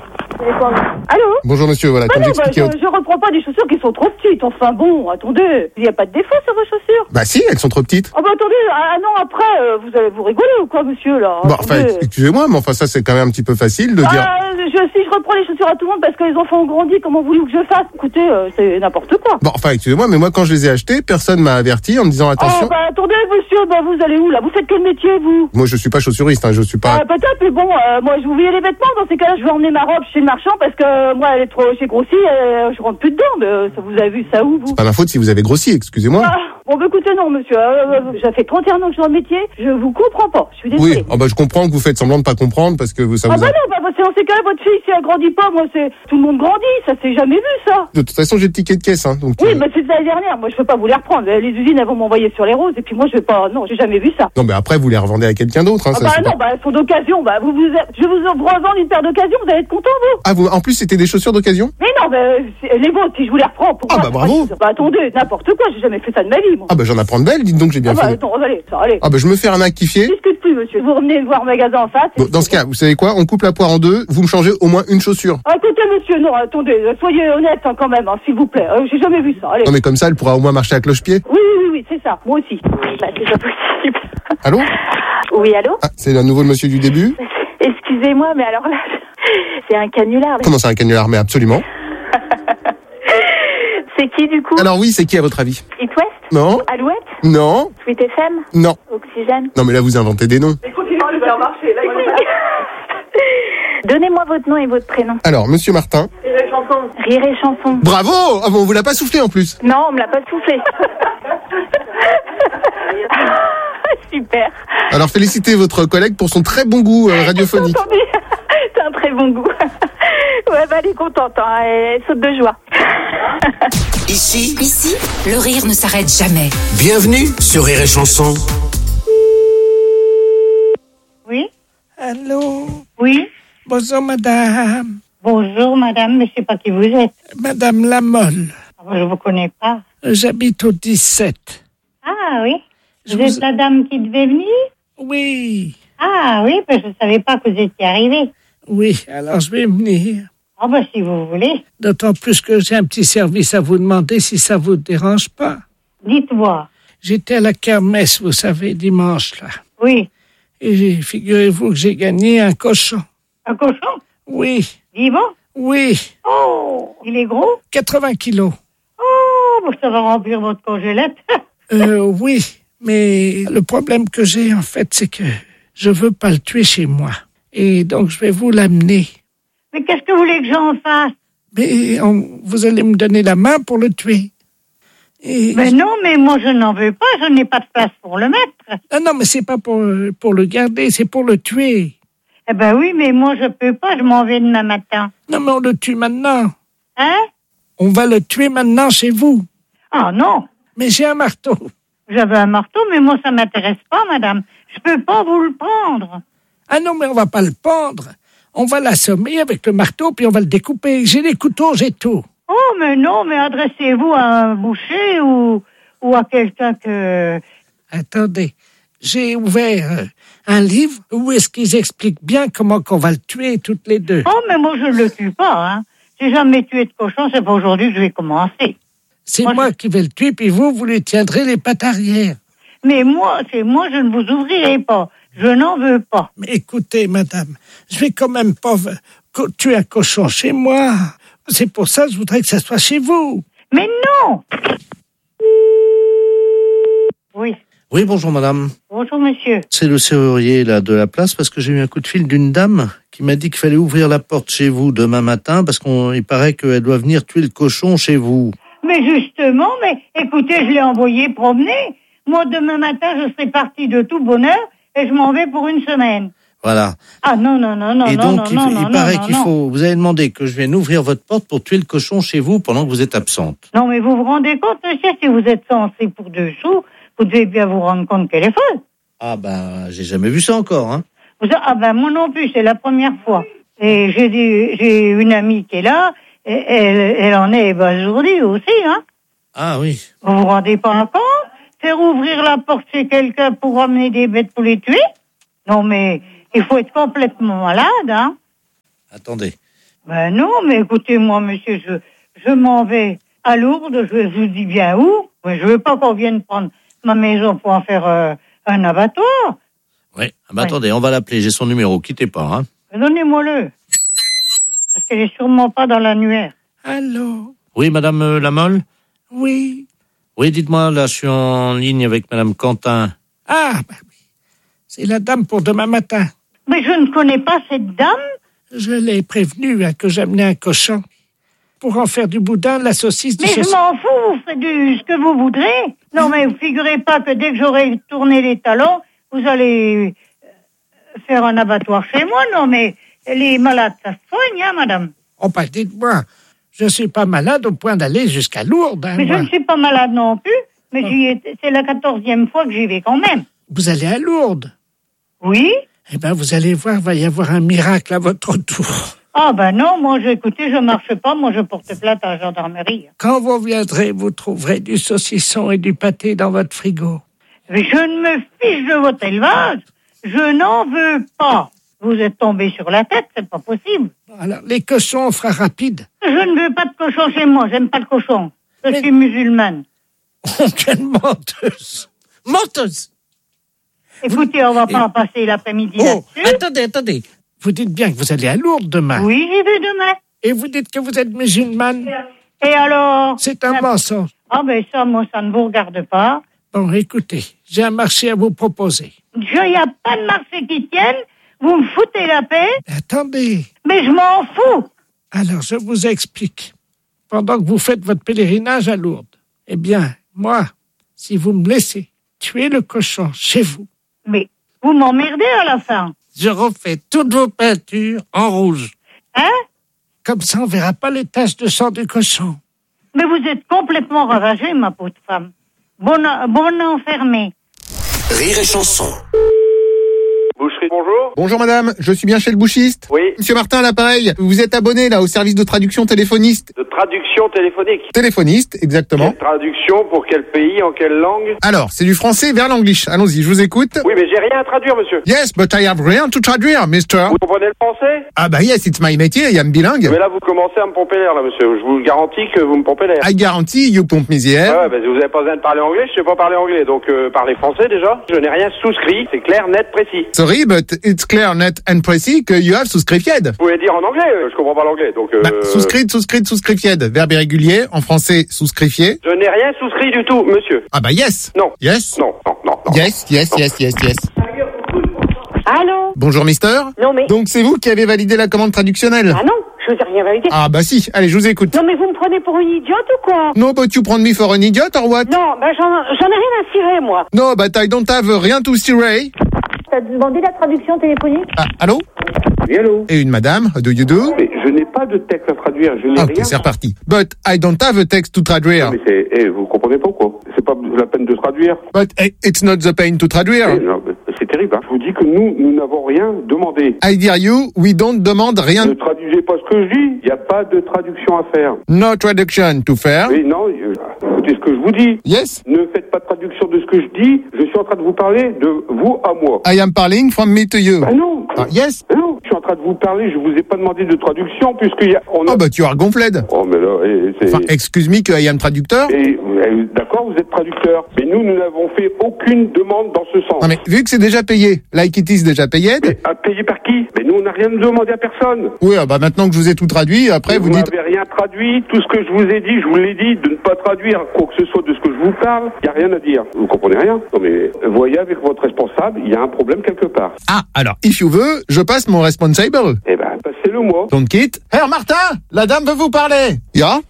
Allô? Bonjour monsieur, voilà, bah comme non, bah, j'expliquais... je, je reprends pas des chaussures qui sont trop petites. Enfin bon, attendez, il n'y a pas de défaut sur vos chaussures. Bah si, elles sont trop petites. Ah bah attendez, un an après, euh, vous allez vous rigoler ou quoi, monsieur, là? Bah enfin, Attendez. excusez-moi, mais enfin ça c'est quand même un petit peu facile de dire... Ah, je, si je reprends les chaussures à tout le monde parce que les enfants ont grandi, comment voulez-vous que je fasse? Écoutez, euh, c'est n'importe quoi. Bon, enfin excusez-moi, mais moi quand je les ai achetées, personne m'a averti en me disant attention... Oh bah attendez, monsieur, bah vous allez où, là? Vous faites quel métier, vous? Moi je suis pas chaussuriste, hein, je suis pas... Ah, peut-être, mais bon, euh, moi je vous voyais les vêtements, dans ces cas-là, je vais emmener ma robe chez le marchand parce que euh, moi elle est trop, j'ai grossi, euh, je rentre plus dedans, mais euh, ça, vous avez vu ça où, vous? C'est pas ma faute si vous avez grossi, excusez-moi. Ah, bon, bah écoutez, non, monsieur, euh, euh, ça fait trente et un ans que je suis dans le métier, je vous comprends pas, je suis désolée. Oui, oh bah je comprends que vous faites semblant de pas comprendre parce que vous... Ça Ah vous bah a... non, bah, bah c'est dans ces cas-là, votre fille, si elle grandit pas, moi c'est, tout le monde grandit, ça s'est jamais vu, ça. De toute façon, j'ai le ticket de caisse, hein, donc... Oui, euh, bah c'est l'année dernière, moi je peux pas vous les reprendre, les usines elles vont m'envoyer sur les roses, et puis moi je vais pas, non, j'ai jamais vu ça. Non, mais après, vous les revendez à quelqu'un d'autre, hein, Ah ça, bah c'est non, pas- bah elles sont d'occasion, bah vous, vous, je vais vous revendre une paire d'occasion, vous allez être content, vous. Ah, vous... en plus, c'était des chaussures d'occasion? Mais non, bah, c'est- les vôtres, si je vous les reprends, pourquoi? Ah bah bravo. Bah attendez, n'importe quoi, j'ai jamais fait ça de ma vie, moi. Ah bah j'en apprends de belles, dites donc, j'ai bien Ah bah fait. non, allez, ça, allez. Ah bah je me fais arnaquifier. Discute plus, monsieur, vous revenez me voir au magasin en face. Bon, dans ce cas, vous savez quoi? On coupe la poire en deux, vous me changez au moins une chaussure. Ah, écoutez, monsieur, non, attendez, euh, soyez honnête hein, quand même, hein, s'il vous plaît. Euh, j'ai jamais vu ça, allez. Non mais comme ça, elle pourra au moins marcher à cloche-pied. Oui, oui, oui, oui, c'est ça, moi aussi. Bah, c'est pas possible. Allô? Oui, allô? Ah, c'est à nouveau le monsieur du début? Excusez-moi, mais alors là, c'est un canular. là. Comment c'est un canular? Mais absolument. C'est qui, du coup? Alors oui, c'est qui à votre avis? It West? Non? Alouette? Non? Sweet F M? Non. Oxygène? Non mais là, vous inventez des noms. Continuez de faire marcher, là, Donnez-moi votre nom et votre prénom. Alors, monsieur Martin. Rire et chanson. Rire et chanson. Bravo! Ah bon, on vous l'a pas soufflé en plus. Non, on me l'a pas soufflé. Super. Alors félicitez votre collègue pour son très bon goût euh, radiophonique. Entendu. C'est un très bon goût. Ouais, bah elle est contente, hein. Elle saute de joie. Ici, Ici, le rire ne s'arrête jamais. bienvenue sur Rire et Chanson. Oui? Allô? Oui? Bonjour, madame. Bonjour, madame, mais je sais pas qui vous êtes. Madame Lamolle. Ah, je vous connais pas. J'habite au dix-sept. Ah oui? Je vous vous- êtes la dame qui devait venir? Oui. Ah oui, parce que je savais pas que vous étiez arrivée. Oui, alors je vais venir. Ah bah si vous voulez. D'autant plus que j'ai un petit service à vous demander si ça vous dérange pas. Dites-moi. J'étais à la kermesse, vous savez, dimanche, là. Oui. Et j'ai- figurez-vous que j'ai gagné un cochon. Un cochon? Oui. Vivant? Oui. Oh! Il est gros? quatre-vingts kilos. Oh! Bah, ça va remplir votre congélette. Euh, oui. Mais le problème que j'ai, en fait, c'est que je veux pas le tuer chez moi. Et donc, je vais vous l'amener. Mais qu'est-ce que vous voulez que j'en fasse? Mais on- vous allez me donner la main pour le tuer. Et Mais non, mais moi je n'en veux pas, je n'ai pas de place pour le mettre. Ah non, mais c'est pas pour, pour le garder, c'est pour le tuer. Eh ben oui, mais moi je peux pas, je m'en vais demain matin. Non, mais on le tue maintenant. Hein? On va le tuer maintenant chez vous. Ah non. Mais j'ai un marteau. J'avais un marteau, mais moi ça m'intéresse pas, madame. Je peux pas vous le prendre. Ah non, mais on va pas le pendre. On va l'assommer avec le marteau, puis on va le découper. J'ai les couteaux, j'ai tout. Oh, mais non, mais adressez-vous à un boucher ou, ou à quelqu'un que... Attendez, j'ai ouvert euh, un livre où est-ce qu'ils expliquent bien comment qu'on va le tuer toutes les deux. Oh, mais moi je le tue pas, hein. J'ai jamais tué de cochon, c'est pas aujourd'hui que je vais commencer. C'est moi, moi, qui vais le tuer, puis vous, vous lui tiendrez les pattes arrière. Mais moi, c'est moi, je ne vous ouvrirai pas. Je n'en veux pas. Mais écoutez, madame, je vais quand même pas v- co- tuer un cochon chez moi. C'est pour ça que je voudrais que ça soit chez vous. Mais non! Oui. Oui, bonjour madame. Bonjour, monsieur. C'est le serrurier là de la place parce que j'ai eu un coup de fil d'une dame qui m'a dit qu'il fallait ouvrir la porte chez vous demain matin parce qu'il paraît qu'elle doit venir tuer le cochon chez vous. Mais justement, mais écoutez, je l'ai envoyé promener. Moi, demain matin, je serai partie de tout bonheur et je m'en vais pour une semaine. Voilà. Ah non, non, non, non, Et non, donc, non, il, non, il non, paraît non, qu'il non. faut... Vous avez demandé que je vienne ouvrir votre porte pour tuer le cochon chez vous pendant que vous êtes absente. Non, mais vous vous rendez compte, monsieur, si vous êtes censé pour deux sous, vous devez bien vous rendre compte qu'elle est folle. Ah ben, j'ai jamais vu ça encore, hein. Vous, ah ben, moi non plus, c'est la première fois. Et j'ai des- j'ai une amie qui est là, et elle, elle en est ébasourdie aussi, hein. Ah oui. Vous vous rendez pas compte? Faire ouvrir la porte chez quelqu'un pour ramener des bêtes pour les tuer? Non, mais il faut être complètement malade, hein. Attendez. Ben non, mais écoutez-moi, monsieur, je, je m'en vais à Lourdes, je vous dis bien où. Mais je veux pas qu'on vienne prendre ma maison pour en faire euh, un abattoir. Oui. Ah ben, attendez, on va l'appeler. J'ai son numéro. Quittez pas, hein. Donnez-moi-le. Parce qu'elle est sûrement pas dans l'annuaire. Allô? Oui, madame euh, Lamolle? Oui. Oui, dites-moi, là, je suis en ligne avec madame Quentin. Ah, bah oui. C'est la dame pour demain matin. Mais je ne connais pas cette dame. Je l'ai prévenue hein, que j'amenais un cochon. Pour en faire du boudin, de la saucisse, du Mais je saucisson. m'en fous, vous faites du, ce que vous voudrez. Non, mais vous figurez pas que dès que j'aurai tourné les talons, vous allez euh, faire un abattoir chez moi. Non, mais les malades, ça se soigne, hein, madame. Oh, bah, dites-moi, je ne suis pas malade au point d'aller jusqu'à Lourdes. Hein, Mais je moi. ne suis pas malade non plus. Mais j'y ai- c'est la quatorzième fois que j'y vais quand même. Vous allez à Lourdes? Oui. Eh bien, vous allez voir, il va y avoir un miracle à votre retour. Ah ben non, moi, je, écoutez, je marche pas. Moi, je porte plainte à la gendarmerie. Quand vous viendrez, vous trouverez du saucisson et du pâté dans votre frigo. Mais je ne me fiche de votre élevage. Je n'en veux pas. Vous êtes tombé sur la tête, c'est pas possible. Alors, les cochons, on fera rapide. Je ne veux pas de cochon chez moi, j'aime pas le cochon. Je suis musulmane. Oh, quelle menteuse! Menteuse! Écoutez, on va pas passer l'après-midi Oh, là-dessus. attendez, attendez. Vous dites bien que vous allez à Lourdes demain. Oui, j'y vais demain. Et vous dites que vous êtes musulmane. Et alors? C'est un mensonge. Ah ben ça, moi, ça ne vous regarde pas. Bon, écoutez, j'ai un marché à vous proposer. Il n'y a pas de marché qui tienne. Vous me foutez la paix. Attendez. Mais je m'en fous. Alors, je vous explique. Pendant que vous faites votre pèlerinage à Lourdes, eh bien, moi, si vous me laissez tuer le cochon chez vous. Mais vous m'emmerdez à la fin. Je refais toutes vos peintures en rouge. Hein? Comme ça, on verra pas les taches de sang du cochon. Mais vous êtes complètement ravagée, ma pauvre femme. Bonne, bonne enfermée. Rire et chanson. Boucherie, bonjour. Bonjour madame, je suis bien chez le bouchiste. Oui. Monsieur Martin à l'appareil, vous êtes abonné là au service de traduction téléphoniste. De traduction téléphonique. Téléphoniste, exactement. Quelle traduction pour quel pays, en quelle langue? Alors, c'est du français vers l'anglish. Allons-y, je vous écoute. Oui, mais j'ai rien à traduire, monsieur. Yes, but I have rien to traduire, mister. Vous comprenez le français? Ah bah yes, it's my métier, I am bilingue. Mais là, vous commencez à me pomper l'air, là, monsieur. Je vous garantis que vous me pompez l'air. I guarantee you pompe me the air. Ouais, ouais, bah, vous avez pas besoin de parler anglais, je sais pas parler anglais. Donc, euh, parlez français, déjà. Je n'ai rien souscrit. C'est clair, net, précis. Sorry, but it's clear, net and précis que you have subscribed. Vous pouvez dire en anglais, euh, je comprends pas l'anglais. Donc, euh... Bah, souscrite, souscrite, souscriptied. Verbe irrégulier, en français, souscrifié. Je n'ai rien souscrit du tout, monsieur. Ah bah yes. Non. Yes. Non, non, non. non. Yes, yes, yes, yes, yes. Allô? Bonjour, mister. Non, mais... Donc c'est vous qui avez validé la commande traductionnelle? Ah non, je vous ai rien validé. Ah bah si, allez, je vous écoute. Non, mais vous me prenez pour une idiote ou quoi? No, but you prend me for an idiot or what? Non, ben j'en j'en ai rien à cirer, moi. No, but I don't have rien to cirer. T'as demandé la traduction téléphonique? Ah, allô? Oui, allô? Et une madame, how do you do? Mais je n'ai pas de texte à traduire, je n'ai Ok, rien. c'est reparti. But I don't have a text to traduire. Mais c'est, eh, vous comprenez pas, quoi? C'est pas la peine de traduire. But eh, it's not the pain to traduire. Eh, non, c'est terrible, hein. Je vous dis que nous, nous n'avons rien demandé. I dare you, we don't demande rien. Ne traduisez pas ce que je dis. Il n'y a pas de traduction à faire. No traduction to faire. Oui, non, euh, écoutez ce que je vous dis. Yes. Ne faites pas de traduction de ce que je dis. Je suis en train de vous parler de vous à moi. I am parling from me to you. Ah non. Ah, yes. Ah non, je suis en train de vous parler. Je vous ai pas demandé de traduction puisqu'il y a... On a... Oh, but you are gonfled. Oh, mais là, eh, c'est... Enfin, excuse me que I am traducteur. Et, eh, d'accord, vous êtes traducteur. Mais nous, nous n'avons fait aucune demande dans ce sens. Non mais vu que c'est déjà payé, like it is déjà payé. Mais à payer par qui? Mais nous, on n'a rien demandé à personne. Oui, ah bah maintenant que je vous ai tout traduit, après Mais vous, vous dites... n'avez rien traduit. Tout ce que je vous ai dit, je vous l'ai dit, de ne pas traduire quoi que ce soit de ce que je vous parle. Il n'y a rien à dire. Vous comprenez rien? Non mais, voyez avec votre responsable, il y a un problème quelque part. Ah, alors, if you veux, je passe mon responsable. Eh ben, passez-le moi. Don't quitte. Herr Martin, la dame veut vous parler. Ja?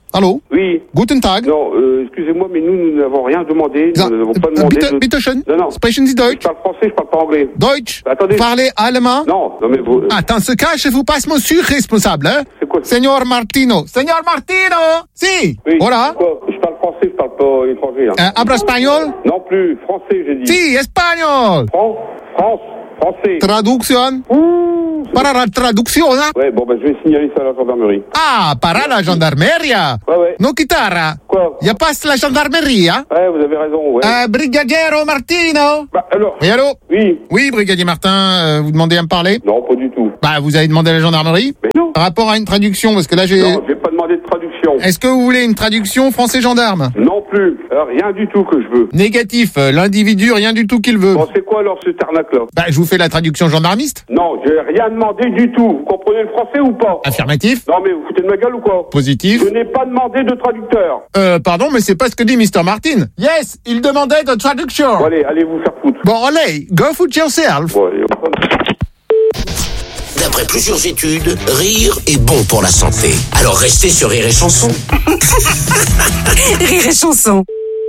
Allô? Oui. Guten Tag. Non, euh, excusez-moi, mais nous, nous n'avons rien demandé. Nous n'avons pas demandé bitte, de... bitte schön. Non, non. Sprechen Sie Deutsch? Je parle français, je parle pas anglais. Deutsch? Attendez. Parlez allemand? Non, non mais vous... Ah, dans ce cas, je vous passe mon sur-responsable, hein? C'est quoi? Signor Martino. Signor Martino! Si! Oui. Voilà. Quoi? Je parle français, je parle pas étranger. Hein. Euh, habla espagnol? Non plus, français, j'ai dit. Si, espagnol! France, France, français. Traduction? Ouh, Para la traduction, hein? Ouais, bon, ben, je vais signaler ça à la gendarmerie. Ah, para la gendarmeria? Ouais, ouais. No chitarra? Quoi? Y a pas la gendarmerie, hein? Ouais, vous avez raison, ouais. Euh, Brigadiero Martino? Bah, alors... Oui, allô? Oui. Oui, Brigadier Martin, euh, vous demandez à me parler? Non, pas du tout. Bah, vous avez demandé à la gendarmerie? Mais non. Par rapport à une traduction, parce que là, j'ai... Non, j'ai pas demandé de traduction. Est-ce que vous voulez une traduction français gendarme? Non plus. Alors, rien du tout que je veux. Négatif, euh, l'individu, rien du tout qu'il veut. Bon, c'est quoi alors ce tarnac-là? Bah, je vous fais la traduction gendarmiste. Non, j'ai rien demandé du tout. Vous comprenez le français ou pas? Affirmatif. Non, mais vous foutez de ma gueule ou quoi? Positif. Je n'ai pas demandé de traducteur. Euh, pardon, mais c'est pas ce que dit mister Martin. Yes, il demandait de traduction. Bon, allez, allez vous faire foutre. Bon, allez, go foot yourself. Bon, allez, on... D'après plusieurs études, rire est bon pour la santé. Alors restez sur Rire et Chanson. Rire et Chanson.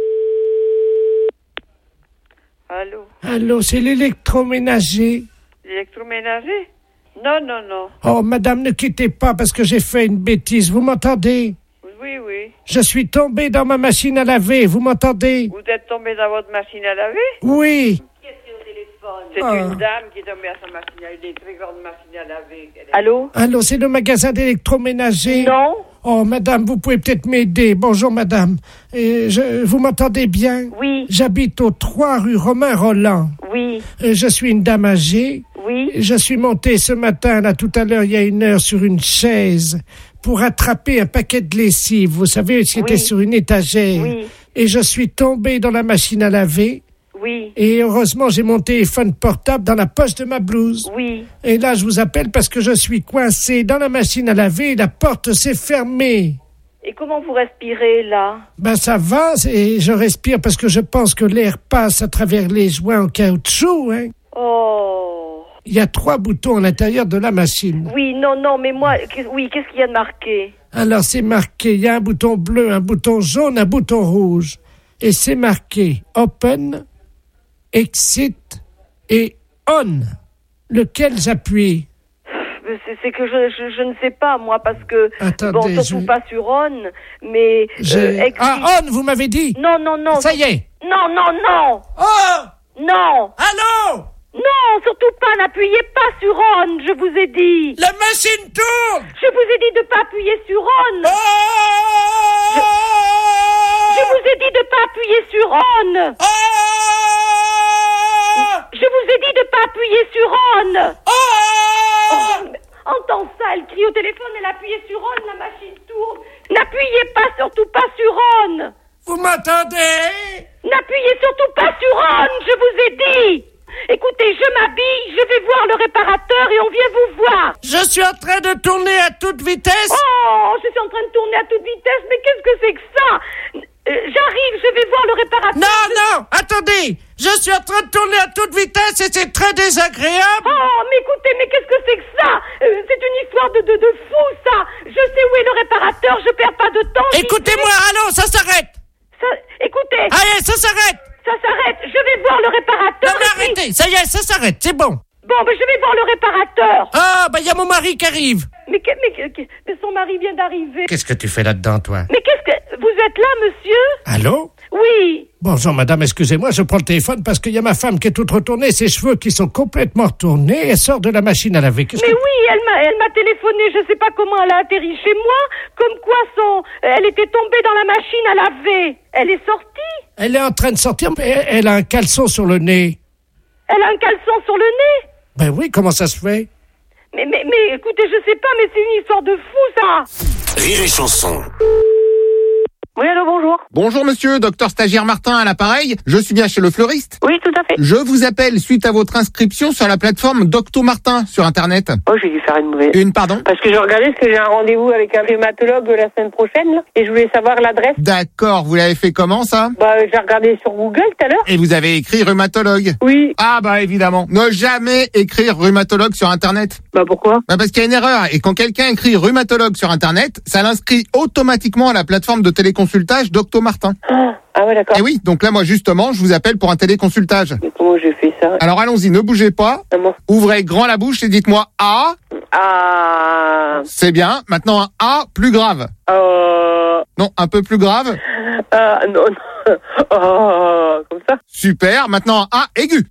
Allô? Allô, c'est l'électroménager. L'électroménager? Non, non, non. Oh, madame, ne quittez pas parce que j'ai fait une bêtise. Vous m'entendez? Oui, oui. Je suis tombé dans ma machine à laver. Vous m'entendez? Vous êtes tombé dans votre machine à laver? Oui. C'est Ah. une dame qui est tombée à sa machine à laver, des très grandes machines à laver. Elle est- Allô? Allô, c'est le magasin d'électroménager? Non. Oh, madame, vous pouvez peut-être m'aider. Bonjour, madame. Euh, je, vous m'entendez bien? Oui. J'habite au trois rue Romain Roland. Oui. Euh, je suis une dame âgée. Oui. Je suis montée ce matin, là, tout à l'heure, il y a une heure, sur une chaise pour attraper un paquet de lessive. Vous savez, c'était Oui. sur une étagère. Oui. Et je suis tombée dans la machine à laver. Oui. Et heureusement, j'ai mon téléphone portable dans la poche de ma blouse. Oui. Et là, je vous appelle parce que je suis coincé dans la machine à laver et la porte s'est fermée. Et comment vous respirez, là? Ben, ça va, et je respire parce que je pense que l'air passe à travers les joints en caoutchouc, hein. Oh. Il y a trois boutons à l'intérieur de la machine. Oui, non, non, mais moi, qu'est- oui, qu'est-ce qu'il y a de marqué? Alors, c'est marqué, il y a un bouton bleu, un bouton jaune, un bouton rouge. Et c'est marqué Open, Exit et On. Lequel j'appuie? C'est c'est que je, je, je ne sais pas, moi, parce que... Attendez, bon, surtout je- pas sur On, mais... J'ai- euh, exit- Ah, On, vous m'avez dit? Non, non, non. Ça y est. Non, non, non. Oh! Non. Allô? Non, surtout pas, n'appuyez pas sur On, je vous ai dit. La machine tourne! Je vous ai dit de pas appuyer sur On. Oh! Je, je vous ai dit de pas appuyer sur On. Oh! Je vous ai dit de pas appuyer sur On. Oh! Oh, mais entends ça, elle crie au téléphone, elle appuie sur On, la machine tourne. N'appuyez pas, surtout pas sur On. Vous m'entendez? N'appuyez surtout pas sur On, je vous ai dit. Écoutez, je m'habille, je vais voir le réparateur et on vient vous voir. Je suis en train de tourner à toute vitesse. Oh, je suis en train de tourner à toute vitesse, mais qu'est-ce que c'est que ça? Euh, J'arrive, je vais voir le réparateur. Non, non, attendez. Je suis en train de tourner à toute vitesse et c'est très désagréable. Oh, mais écoutez, mais qu'est-ce que c'est que ça? Euh, C'est une histoire de, de, de fou, ça. Je sais où est le réparateur, je perds pas de temps. j'y Écoutez-moi, vais. allô, ça s'arrête. Ça, écoutez. Allez, ça s'arrête. Ça s'arrête, je vais voir le réparateur. Non, mais et puis- arrêtez, ça y est, ça s'arrête, c'est bon. Bon, ben je vais voir le réparateur. Ah, bah il y a mon mari qui arrive. Mais, que- mais, que- que- mais son mari vient d'arriver. Qu'est-ce que tu fais là-dedans, toi? Mais qu'est-ce que... Vous êtes là, monsieur? Allô? Oui. Bonjour, madame, excusez-moi, je prends le téléphone parce qu'il y a ma femme qui est toute retournée, ses cheveux qui sont complètement retournés, elle sort de la machine à laver. Qu'est-ce Mais que... oui, elle m'a, elle m'a téléphoné, je sais pas comment elle a atterri chez moi, comme quoi son, elle était tombée dans la machine à laver. Elle est sortie. Elle est en train de sortir, mais elle, elle a un caleçon sur le nez. Elle a un caleçon sur le nez. Ben oui, comment ça se fait? Mais, mais, mais, écoutez, je sais pas, mais c'est une histoire de fou, ça. Rire et Chanson. Oui, allô, bonjour. Bonjour monsieur, docteur stagiaire Martin à l'appareil. Je suis bien chez le fleuriste. Oui, tout à fait. Je vous appelle suite à votre inscription sur la plateforme Docto Martin sur internet. Oh, j'ai dû faire une mauvaise. Une, pardon? Parce que je regardais parce que j'ai un rendez-vous avec un rhumatologue la semaine prochaine, là, et je voulais savoir l'adresse. D'accord, vous l'avez fait comment ça? Bah, j'ai regardé sur Google tout à l'heure. Et vous avez écrit rhumatologue? Oui. Ah bah évidemment. Ne jamais écrire rhumatologue sur internet. Bah pourquoi? Bah parce qu'il y a une erreur. Et quand quelqu'un écrit rhumatologue sur internet, ça l'inscrit automatiquement à la plateforme de téléconsultage Docto Martin. Ah, ah ouais, d'accord. Et oui, donc là moi justement, je vous appelle pour un téléconsultage. Mais comment j'ai fait ça? Alors allons-y, ne bougez pas. Ah bon. Ouvrez grand la bouche et dites-moi A. Ah. C'est bien. Maintenant un A plus grave. Euh... Non, un peu plus grave. Ah, non, non. Oh, comme ça. Super. Maintenant un A aigu.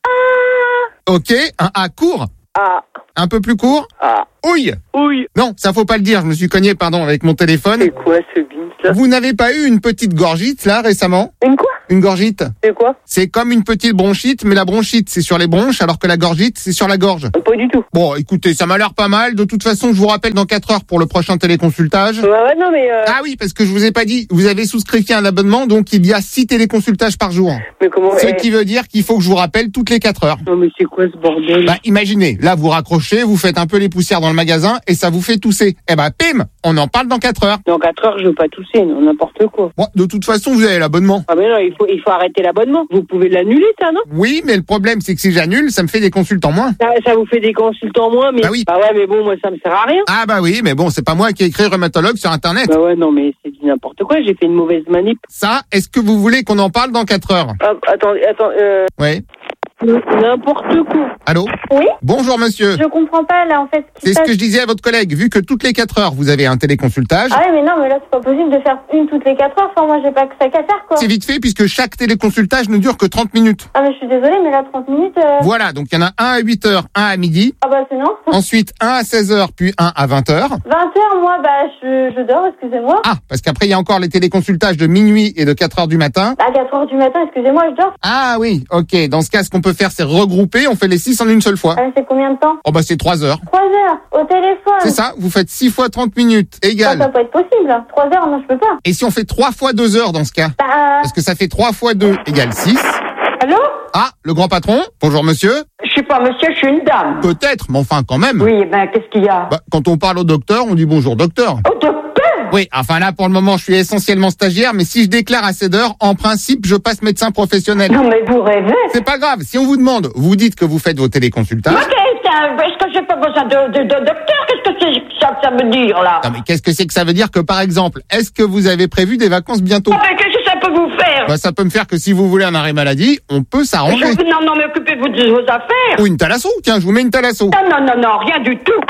Ah. Ok, un A court. Ah. Un peu plus court. Ah. Ouille. Ouille. Non, ça faut pas le dire, je me suis cogné, pardon, avec mon téléphone. C'est quoi ce bins là? Vous n'avez pas eu une petite gorgite, là, récemment? Une quoi? Une gorgite. C'est quoi? C'est comme une petite bronchite, mais la bronchite, c'est sur les bronches, alors que la gorgite, c'est sur la gorge. Pas du tout. Bon, écoutez, ça m'a l'air pas mal. De toute façon, je vous rappelle dans quatre heures pour le prochain téléconsultage. Ouais, ouais, non, mais... Euh... Ah oui, parce que je vous ai pas dit, vous avez souscrit un abonnement, donc il y a six téléconsultages par jour. Mais comment... Ce eh... qui veut dire qu'il faut que je vous rappelle toutes les quatre heures. Non, mais c'est quoi ce bordel? Bah, imaginez, là, vous raccrochez, vous faites un peu les poussières dans le magasin, et ça vous fait tousser. Eh ben, pim, on en parle dans quatre heures. Dans quatre heures, je veux pas tousser, non, n'importe quoi. Bon, de toute façon, vous avez l'abonnement. Ah mais non, il faut, il faut arrêter l'abonnement. Vous pouvez l'annuler, ça, non? Oui, mais le problème, c'est que si j'annule, ça me fait des consultants moins. Ça, ça vous fait des consultants moins, mais... Bah oui. Bah ouais, mais bon, moi, ça me sert à rien. Ah bah oui, mais bon, c'est pas moi qui ai écrit rhumatologue sur Internet. Bah ouais, non, mais c'est du n'importe quoi, j'ai fait une mauvaise manip. Ça, est-ce que vous voulez qu'on en parle dans quatre heures? Ah, attendez, attends, euh... Oui. N'importe quoi. Allô? Oui? Bonjour monsieur. Je comprends pas là en fait ce qui C'est se ce passe. que je disais à votre collègue, vu que toutes les quatre heures vous avez un téléconsultage. Ah ouais mais non mais là c'est pas possible de faire une toutes les quatre heures, enfin moi j'ai pas que ça qu'à faire quoi. C'est vite fait puisque chaque téléconsultage ne dure que trente minutes. Ah mais je suis désolée mais là trente minutes... Euh... Voilà, donc il y en a un à huit heures, un à midi. Ah bah c'est non. Ensuite un à seize heures, puis un à vingt heures. vingt heures moi bah je, je dors, excusez-moi. Ah, parce qu'après il y a encore les téléconsultages de minuit et de quatre heures du matin. À quatre heures du matin, excusez-moi, je dors. Ah oui, ok, dans ce cas ce qu'on peut faire c'est regrouper, on fait les six en une seule fois. Ah, c'est combien de temps? Oh bah c'est trois heures. trois heures, au téléphone. C'est ça, vous faites six fois trente minutes, égal. Ça, ça peut être possible, trois heures, non je peux pas. Et si on fait trois fois deux heures dans ce cas? Bah... Parce que ça fait trois fois deux égale six. Allô? Ah, le grand patron? Bonjour monsieur. Je suis pas monsieur, je suis une dame. Peut-être, mais enfin quand même. Oui, ben qu'est-ce qu'il y a? Bah, quand on parle au docteur, on dit bonjour docteur. Au docteur? Oui, enfin là pour le moment je suis essentiellement stagiaire, mais si je déclare à cette heure, en principe je passe médecin professionnel. Non mais vous rêvez? C'est pas grave, si on vous demande, vous dites que vous faites vos téléconsultages. Ok, est-ce que j'ai pas besoin de, de, de docteur? Qu'est-ce que c'est que ça, ça veut dire là? Non mais qu'est-ce que c'est que ça veut dire que par exemple, est-ce que vous avez prévu des vacances bientôt? Ah, mais qu'est-ce que ça peut vous faire? Bah ça peut me faire que si vous voulez un arrêt maladie, on peut s'arranger. Je- Non, non, mais occupez-vous de vos affaires. Ou une thalasso, tiens, je vous mets une thalasso. Non, non, non, non, rien du tout.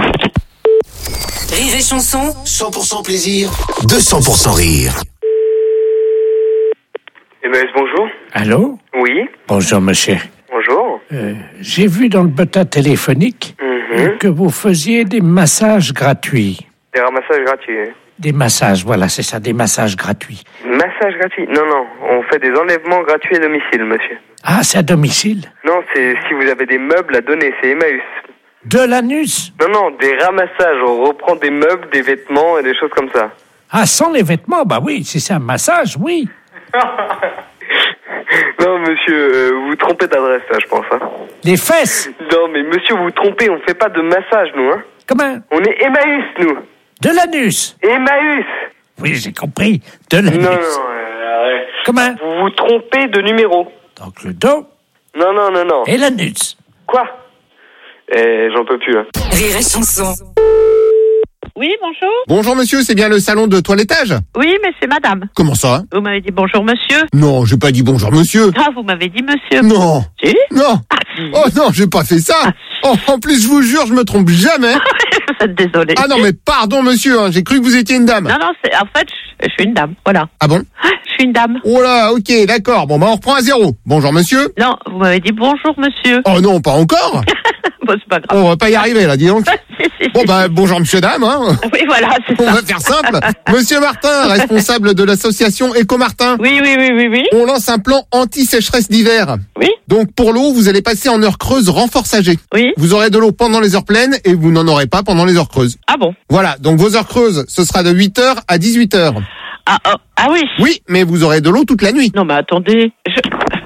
Rire et chanson, cent pour cent plaisir, deux cents pour cent rire. M S, bonjour. Allô? Oui, Bonjour, monsieur. bonjour. Euh, j'ai vu dans le bulletin téléphonique Mhm. que vous faisiez des massages gratuits. Des ramassages gratuits. hein. Des massages, voilà, c'est ça, des massages gratuits. Massage gratuit? Non, non, on fait des enlèvements gratuits à domicile, monsieur. Ah, c'est à domicile? Non, c'est si vous avez des meubles à donner, c'est Emmaüs. De l'anus? Non, non, des ramassages, on reprend des meubles, des vêtements et des choses comme ça. Ah, sans les vêtements, bah oui, si c'est un massage, oui. Non, monsieur, euh, vous vous trompez d'adresse, là, je pense. Hein. Des fesses? Non, mais monsieur, vous vous trompez, on fait pas de massage, nous. Hein. Comment? On est Emmaüs, nous. De l'anus? Emmaüs. Oui, j'ai compris. De l'anus. Non, non, euh, arrête. Comment? Vous vous trompez de numéro. Donc le dos Non, non, non, non. et l'anus. Quoi? Eh, j'en peux plus, hein. Rire et chanson. Oui, bonjour. Bonjour monsieur, c'est bien le salon de toilettage? Oui, mais c'est madame. Comment ça? Vous m'avez dit bonjour, monsieur. Non, j'ai pas dit bonjour monsieur. Ah, vous m'avez dit monsieur. Non. Si? Non. Oh non, j'ai pas fait ça. Oh, en plus, je vous jure, je me trompe jamais. Vous êtes désolé. Ah non, mais pardon monsieur, hein, j'ai cru que vous étiez une dame. Non, non, c'est, en fait, je, je suis une dame, voilà. Ah bon? Je suis une dame. Oh là, ok, d'accord. Bon, bah on reprend à zéro. Bonjour monsieur. Non, vous m'avez dit bonjour, monsieur. Oh non, pas encore. Bon, c'est pas grave. On va pas y arriver là, dis donc. Bon bah bonjour monsieur dame. Hein. Oui, voilà, c'est On ça. va faire simple. Monsieur Martin, responsable de l'association Éco-Martin. Oui, oui, oui, oui, oui. On lance un plan anti-sécheresse d'hiver. Oui. Donc pour l'eau, vous allez passer en heure creuse renforçagée. Oui. Vous aurez de l'eau pendant les heures pleines et vous n'en aurez pas pendant les heures creuses. Ah bon? Voilà, donc vos heures creuses, ce sera de huit heures à dix-huit heures. Ah, oh, ah oui. Oui, mais vous aurez de l'eau toute la nuit. Non, mais attendez. Je...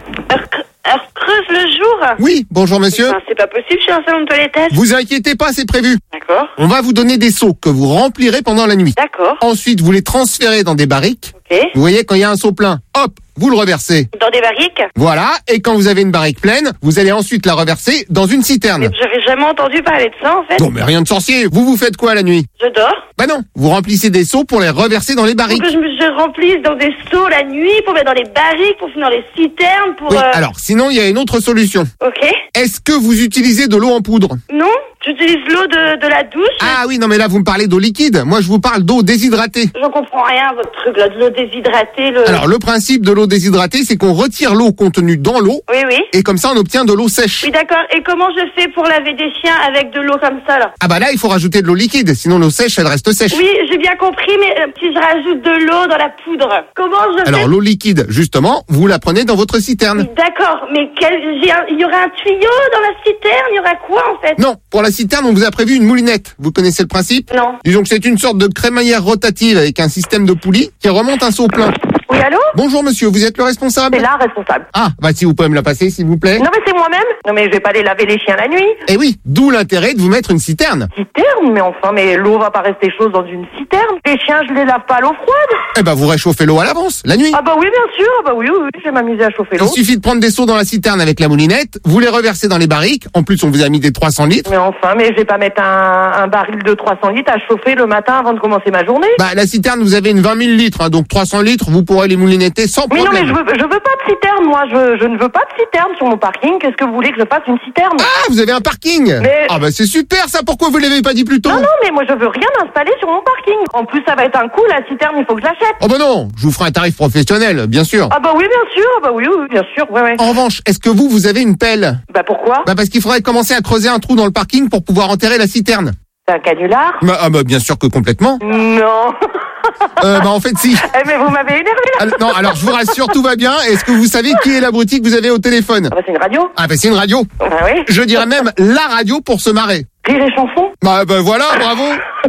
Alors, creuse le jour. Oui, bonjour monsieur. Enfin, c'est pas possible, je suis en salon de toilettage. Vous inquiétez pas, c'est prévu. D'accord. On va vous donner des seaux que vous remplirez pendant la nuit. D'accord. Ensuite, vous les transférez dans des barriques. Ok. Vous voyez, quand il y a un seau plein, hop, vous le reversez. Dans des barriques. Voilà, et quand vous avez une barrique pleine, vous allez ensuite la reverser dans une citerne. Mais j'avais jamais entendu parler de ça, en fait. Non, mais rien de sorcier. Vous, vous faites quoi la nuit? Je dors. Bah non, vous remplissez des seaux pour les reverser dans les barriques. Pour que je me je remplisse dans des seaux la nuit, pour mettre dans les barriques, pour finir dans les citernes, pour... Oui, euh... alors, sinon, il y a une autre solution. Ok. Est-ce que vous utilisez de l'eau en poudre? Non, j'utilise l'eau de, de la douche. Ah oui, non mais là, vous me parlez d'eau liquide. Moi, je vous parle d'eau déshydratée. J'en comprends rien, votre truc, là, de l'eau déshydratée, le... Alors, le principe de l'eau déshydratée, c'est qu'on retire l'eau contenue dans l'eau. Oui, oui. Et comme ça, on obtient de l'eau sèche. Oui, d'accord. Et comment je fais pour laver des chiens avec de l'eau comme ça, là? Ah bah là, il faut rajouter de l'eau liquide, sinon l'eau sèche, elle reste sèche. Oui, j'ai bien compris, mais euh, si je rajoute de l'eau dans la poudre, comment je fais? Alors, l'eau liquide, justement, vous la prenez dans votre citerne. D'accord, mais quel... j'ai un... il y aura un tuyau dans la citerne? Il y aura quoi, en fait? Non, pour la citerne, on vous a prévu une moulinette. Vous connaissez le principe? Non. Disons que c'est une sorte de crémaillère rotative avec un système de poulie qui remonte un seau plein. Oui, allô? Bonjour monsieur, vous êtes le responsable? C'est la responsable. Ah, bah si vous pouvez me la passer, s'il vous plaît. Non, mais c'est moi-même. Non, mais je vais pas aller laver les chiens la nuit. Eh oui, d'où l'intérêt de vous mettre une citerne. Citerne? Mais enfin, mais l'eau va pas rester chaude dans une citerne. Les chiens, je les lave pas à l'eau froide. Eh bah vous réchauffez l'eau à l'avance, la nuit. Ah bah oui, bien sûr. Ah bah oui, oui, oui, je vais m'amuser à chauffer l'eau. Il suffit de prendre des seaux dans la citerne avec la moulinette, vous les reversez dans les barriques. En plus, on vous a mis des trois cents litres. Mais enfin, mais je vais pas mettre un, un baril de trois cents litres à chauffer le matin avant de commencer ma journée. Bah la citerne, vous avez une vingt mille litres, hein, donc trois cents litres, vous pourrez les moulinetter sans Mais problème. non, mais je veux, je veux pas de citerne, moi. Je, je ne veux pas de citerne sur mon parking. Qu'est-ce que vous voulez que je fasse une citerne? Ah, vous avez un parking? Mais... Ah bah c'est super ça, pourquoi vous l'avez pas dit plus tôt? Non, non, mais moi je veux rien installer sur mon parking. En plus, ça va être un coup, la citerne, il faut que je l'achète. Oh bah non, je vous ferai un tarif professionnel, bien sûr. Ah bah oui, bien sûr, ah bah oui, oui, bien sûr, ouais, ouais. En revanche, est-ce que vous, vous avez une pelle? Bah pourquoi? Bah parce qu'il faudrait commencer à creuser un trou dans le parking pour pouvoir enterrer la citerne. C'est un canular? Bah, ah bah bien sûr que complètement. Non. Euh, bah en fait si. Eh mais vous m'avez énervé là. Alors, non, alors je vous rassure, tout va bien. Est-ce que vous savez qui est l'abruti que vous avez au téléphone? Ah bah c'est une radio. Ah bah c'est une radio. Bah oui. Je dirais même la radio pour se marrer. Rire et chanson. Bah bah voilà, bravo.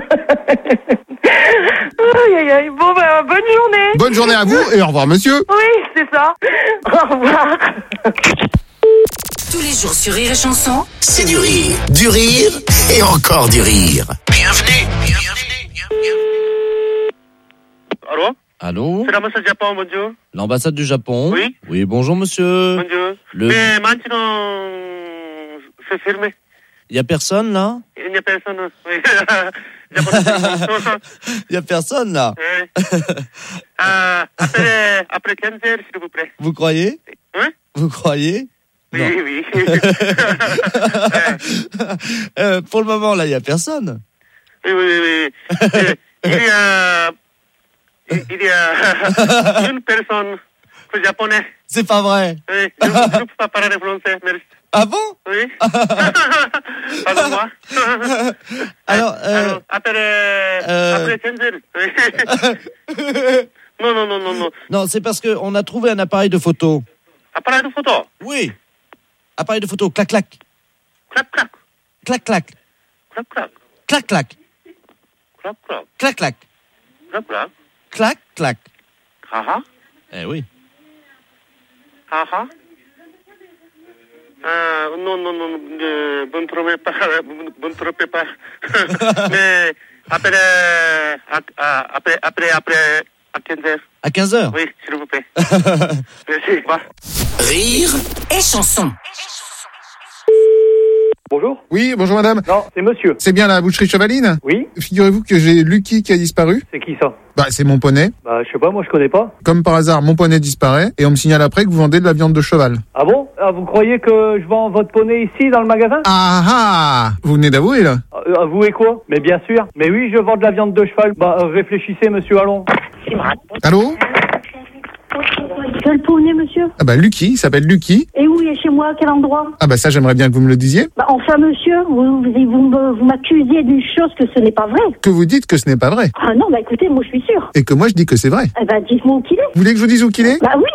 Aïe aïe aïe. Bon bah bonne journée. Bonne journée à vous et au revoir monsieur. Oui, c'est ça. Au revoir. Tous les jours sur Rire et Chanson, C'est du rire, du rire et encore du rire. Bienvenue, bienvenue, bienvenue. Allô? Allô? C'est l'ambassade du Japon, bonjour. L'ambassade du Japon? Oui. Oui, bonjour monsieur. Bonjour. Le... Mais maintenant, c'est fermé. Il y a personne là? Il n'y a personne. Oui. Il n'y a, pas Il y a personne là? Oui. Euh, après, après quinze heures, s'il vous plaît. Vous croyez? Hein? Vous croyez? Oui, Non. oui. euh, pour le moment là, il y a personne. Oui, oui, oui. oui. Il y a, il y a une personne japonais. C'est pas vrai. Oui, je ne peux pas parler français, merci. Ah bon? Oui. Pardon-moi. Alors, euh, Alors, après, euh, après quinze heures. Oui. Non, non, non, non, non. Non, c'est parce que on a trouvé un appareil de photo. Appareil de photo? Oui. Appareil de photo, clac clac. Clac, clac. Clac clac. Clac, clac. Clac clac. Clac, clac. Clac clac. Clac, clac. Clac clac. Ah ah. Eh oui. Ah ah. Ah, non, non, non, euh, vous ne trompez pas, vous ne trompez pas. Mais après, euh, après, après, après, à quinze heures. À quinze heures? Oui, s'il vous plaît. Merci. Au revoir. Rire et Chanson. Bonjour. Oui, bonjour madame. Non, c'est monsieur. C'est bien la boucherie Chevaline? Oui. Figurez-vous que j'ai Lucky qui a disparu. C'est qui ça? Bah c'est mon poney. Bah je sais pas, moi je connais pas. Comme par hasard, mon poney disparaît et on me signale après que vous vendez de la viande de cheval. Ah bon? Ah, vous croyez que je vends votre poney ici dans le magasin? Ah ah! Vous venez d'avouer là? Euh, avouez quoi? Mais bien sûr. Mais oui, je vends de la viande de cheval. Bah euh, réfléchissez monsieur, allons. Allô? Quel poney, monsieur? Ah bah Lucky, il s'appelle Lucky. Et où il est chez moi? À quel endroit? Ah bah ça j'aimerais bien que vous me le disiez. Bah enfin, monsieur, vous, vous, vous, me- vous m'accusez d'une chose que ce n'est pas vrai. Que vous dites que ce n'est pas vrai. Ah non, bah écoutez, moi je suis sûre. Et que moi je dis que c'est vrai. Eh bah dites-moi où qu'il est. Vous voulez que je vous dise où qu'il est? Bah oui.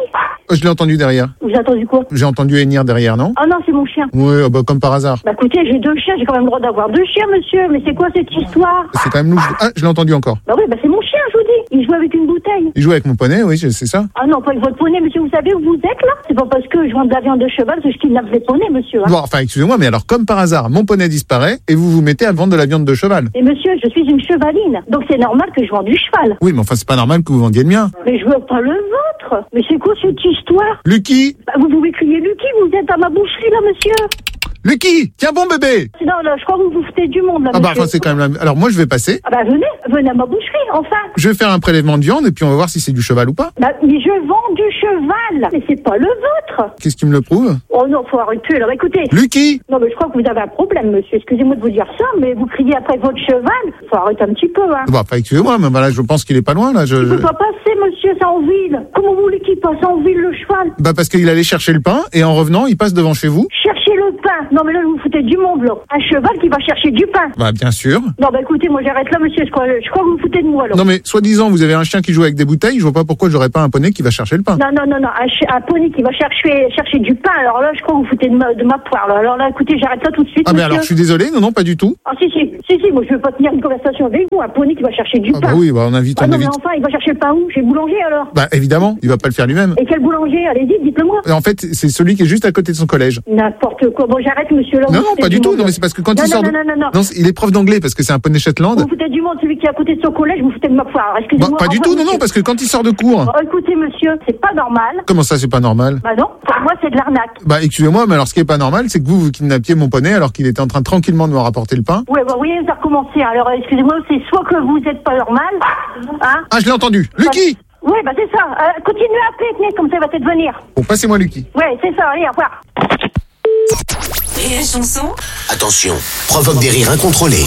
Oh, je l'ai entendu derrière. Vous avez entendu quoi? J'ai entendu hennir derrière, non? Ah non, c'est mon chien. Oui, oh bah, comme par hasard. Bah écoutez, j'ai deux chiens, j'ai quand même le droit d'avoir deux chiens, monsieur. Mais c'est quoi cette histoire? C'est quand même louche. Ah, je l'ai entendu encore. Bah oui, bah c'est mon chien, je vous dis. Il joue avec une bouteille. Il joue avec mon poney, oui, c'est ça. Ah non, pas avec votre poney, monsieur. Vous savez où vous êtes là? C'est pas parce que je vends de la viande de cheval que je kidnappe les poneys, monsieur. Hein. Bon, enfin, excusez-moi, mais alors, comme par hasard, mon poney disparaît et vous vous mettez à vendre de la viande de cheval. Et monsieur, je suis une chevaline. Donc c'est normal que je vende du cheval. Oui, mais enfin, c'est pas normal que vous vendiez le mien. Mais je veux pas le vôtre. Mais c'est quoi cette histoire? Lucky! Bah, vous pouvez crier Lucky, vous êtes à ma boucherie là, monsieur. Lucky, tiens bon bébé. Non, là, je crois que vous vous foutez du monde là, Ah bah, monsieur. enfin, c'est quand même la... Alors moi, je vais passer. Ah bah venez, venez à ma boucherie, enfin. Je vais faire un prélèvement de viande et puis on va voir si c'est du cheval ou pas. Bah, mais je vends du cheval, mais c'est pas le vôtre. Qu'est-ce que tu me le prouves? Oh non, faut arrêter. Alors écoutez. Lucky. Non, mais je crois que vous avez un problème, monsieur. Excusez-moi de vous dire ça, mais vous criez après votre cheval. Faut arrêter un petit peu, hein. Bah, enfin, excusez-moi, mais voilà, je pense qu'il est pas loin là. Je... Il peut pas passer, monsieur, c'est en ville. Comment vous voulez qu'il passe en ville, le cheval? Bah parce qu'il allait chercher le pain et en revenant, il passe devant chez vous. Chercher le pain? Non, mais là, vous vous foutez du monde, là. Un cheval qui va chercher du pain. Bah bien sûr. Non, bah écoutez, moi j'arrête là, monsieur. Je crois, je crois que vous vous foutez de moi, là. Non mais soi-disant, vous avez un chien qui joue avec des bouteilles. Je vois pas pourquoi j'aurais pas un poney qui va chercher le pain. Non, non, non, non. Un, ch- un poney qui va chercher, chercher du pain. Alors là, je crois que vous vous foutez de ma, de ma poire, là. Alors là, écoutez, j'arrête là tout de suite. Ah mais monsieur. alors je suis désolé, non non pas du tout. Ah si si, si si, moi je veux pas tenir une conversation avec vous. Un poney qui va chercher du Ah pain. bah oui, bah on invite, Ah on non, invite. mais enfin, il va chercher le pain où? Chez le boulanger alors? Bah évidemment, il va pas le faire lui-même. Et quel boulanger? Allez-y, dites-le-moi. En fait, c'est celui qui est juste à côté de son collège. N'importe quoi. Bon, j'arrête, monsieur. Là, Non vous non foutez pas du tout. monde. Non mais c'est parce que quand non, il non, sort. non, de... non, non, non. Non, il est prof d'anglais parce que c'est un poney Shetland. Vous foutez du monde, celui qui est à côté de son collège, vous foutez de ma poire. Alors, excusez-moi. Bah, pas du enfin, tout, non monsieur. non, parce que quand il sort de cours. Oh, écoutez, monsieur, c'est pas normal. Comment ça, c'est pas normal? Bah non, pour moi, c'est de l'arnaque. Bah excusez-moi, mais alors ce qui est pas normal, c'est que vous vous kidnappiez mon poney alors qu'il était en train tranquillement de me rapporter le pain. Ouais, bah oui, ça a recommencé. Alors, excusez-moi, c'est soit que vous êtes pas normal, hein. Ah je l'ai entendu. Lucky. Oui, bah c'est ça. Euh, continuez à appeler, tenez, comme ça, il va peut-être venir. Bon, passez-moi Lucky. Ouais, c'est ça, allez, au revoir. Et la chanson? Attention, provoque des rires incontrôlés.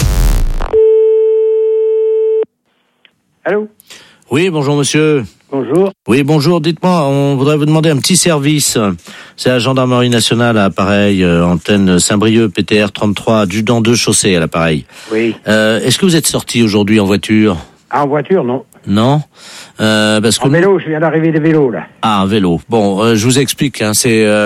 Allô? Oui, bonjour monsieur. Bonjour. Oui, bonjour, dites-moi, on voudrait vous demander un petit service. C'est la gendarmerie nationale à l'appareil, euh, antenne Saint-Brieuc, P T R trente-trois, adjudant deux chaussées à l'appareil. Oui. Euh, est-ce que vous êtes sorti aujourd'hui en voiture? Ah, en voiture, non. Non, euh, parce que en vélo, je viens d'arriver des vélos, là. Ah, un vélo. Bon, euh, je vous explique. Hein, c'est, euh,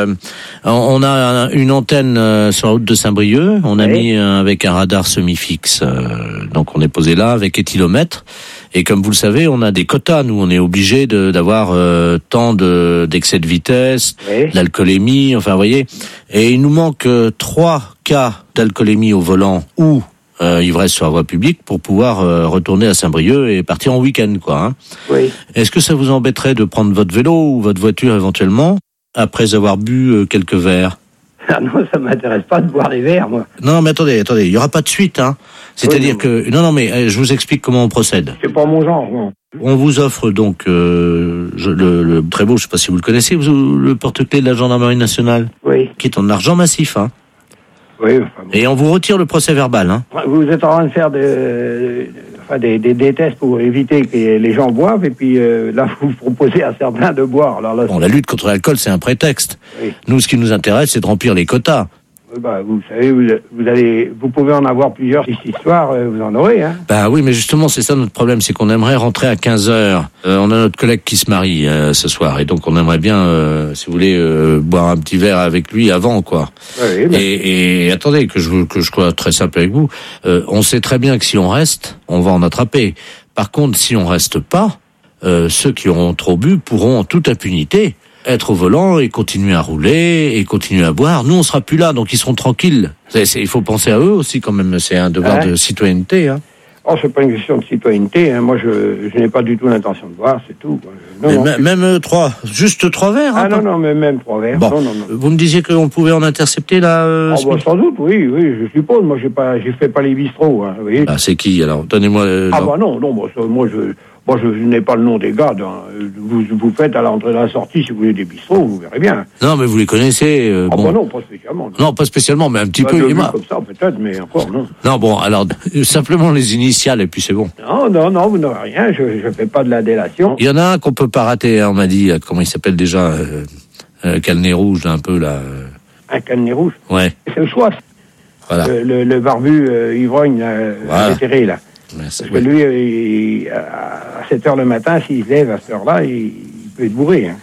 on a une antenne euh, sur la route de Saint-Brieuc. On a oui. mis euh, avec un radar semi-fixe. Euh, donc, on est posé là avec éthylomètre. Et comme vous le savez, on a des quotas. Nous, on est obligé de, d'avoir euh, tant de d'excès de vitesse, oui. d'alcoolémie. Enfin, vous voyez. Et il nous manque euh, trois cas d'alcoolémie au volant ou Euh, ivresse sur la voie publique pour pouvoir euh, retourner à Saint-Brieuc et partir en week-end, quoi. Hein. Oui. Est-ce que ça vous embêterait de prendre votre vélo ou votre voiture éventuellement après avoir bu euh, quelques verres? Ah non, ça m'intéresse pas de boire des verres, moi. Non, mais attendez, attendez, il y aura pas de suite, hein. C'est-à-dire oui, non, que non, non, mais euh, je vous explique comment on procède. C'est pas mon genre, non. On vous offre donc euh, je, le, le très beau, je sais pas si vous le connaissez, vous, le porte-clés de la gendarmerie nationale, oui, qui est en argent massif, hein. Oui. Enfin, bon. Et on vous retire le procès verbal, hein. Vous êtes en train de faire de, enfin, des, des, des tests pour éviter que les gens boivent, et puis euh, là, vous proposez à certains de boire. Alors là, bon, la lutte contre l'alcool, c'est un prétexte. Oui. Nous, ce qui nous intéresse, c'est de remplir les quotas. Bah, vous savez, vous, vous allez, vous pouvez en avoir plusieurs cette histoire, vous en aurez, hein. Bah oui, mais justement, c'est ça notre problème, c'est qu'on aimerait rentrer à quinze heures. Euh, on a notre collègue qui se marie euh, ce soir, et donc on aimerait bien, euh, si vous voulez, euh, boire un petit verre avec lui avant, quoi. Oui, mais... et, et attendez, que je que je sois très simple avec vous, euh, on sait très bien que si on reste, on va en attraper. Par contre, si on reste pas, euh, ceux qui auront trop bu pourront en toute impunité être au volant et continuer à rouler et continuer à boire. Nous, on sera plus là, donc ils seront tranquilles. C'est, c'est, il faut penser à eux aussi quand même. C'est un devoir hein? de citoyenneté. Hein. Oh, c'est pas une question de citoyenneté. Hein. Moi, je, je n'ai pas du tout l'intention de boire, c'est tout. Non, non, m- c'est... Même euh, trois, juste trois verres. Ah hein, non, non, mais même trois verres. Bon. Non, non, non. Vous me disiez qu'on pouvait en intercepter là. Euh, oh, bah, sans doute, oui, oui, je suppose. Moi, j'ai pas, j'ai fait pas les bistrots. Hein, vous voyez. Bah, c'est qui alors? Donnez-moi. Euh, ah bah non, non, moi, ça, moi je. Moi, je, je n'ai pas le nom des gars. Dans, vous, vous faites à l'entrée de la sortie, si vous voulez, des bistrots, vous verrez bien. Non, mais vous les connaissez. Euh, ah bon. bah non, pas spécialement. Non, pas spécialement, mais un petit bah, peu. De Il vue comme ça, peut-être, mais encore, non. Non, bon, alors, simplement les initiales, et puis c'est bon. Non, non, non, vous n'aurez rien, je ne fais pas de la délation. Il y en a un qu'on peut pas rater, hein, on m'a dit. Comment il s'appelle déjà euh, euh, Calnet rouge, là, un peu, là. Euh... Un Calnet rouge? Ouais. C'est le choix. Voilà. Le, le, le barbu euh, ivrogne, là, voilà. déterré, là. Merci, Parce que lui, il, à sept heures le matin, s'il se lève à cette heure-là, il, il peut être bourré. Hein.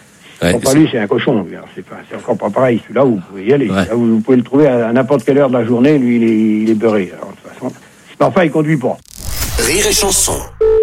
Ouais, enfin, lui, c'est un cochon. Lui. Alors, c'est, pas, c'est encore pas pareil. Celui-là, vous pouvez y aller. Ouais. Là, vous, vous pouvez le trouver à, à n'importe quelle heure de la journée. Lui, il est, il est beurré. Alors, de toute façon, enfin, il conduit pas. Rire et chanson.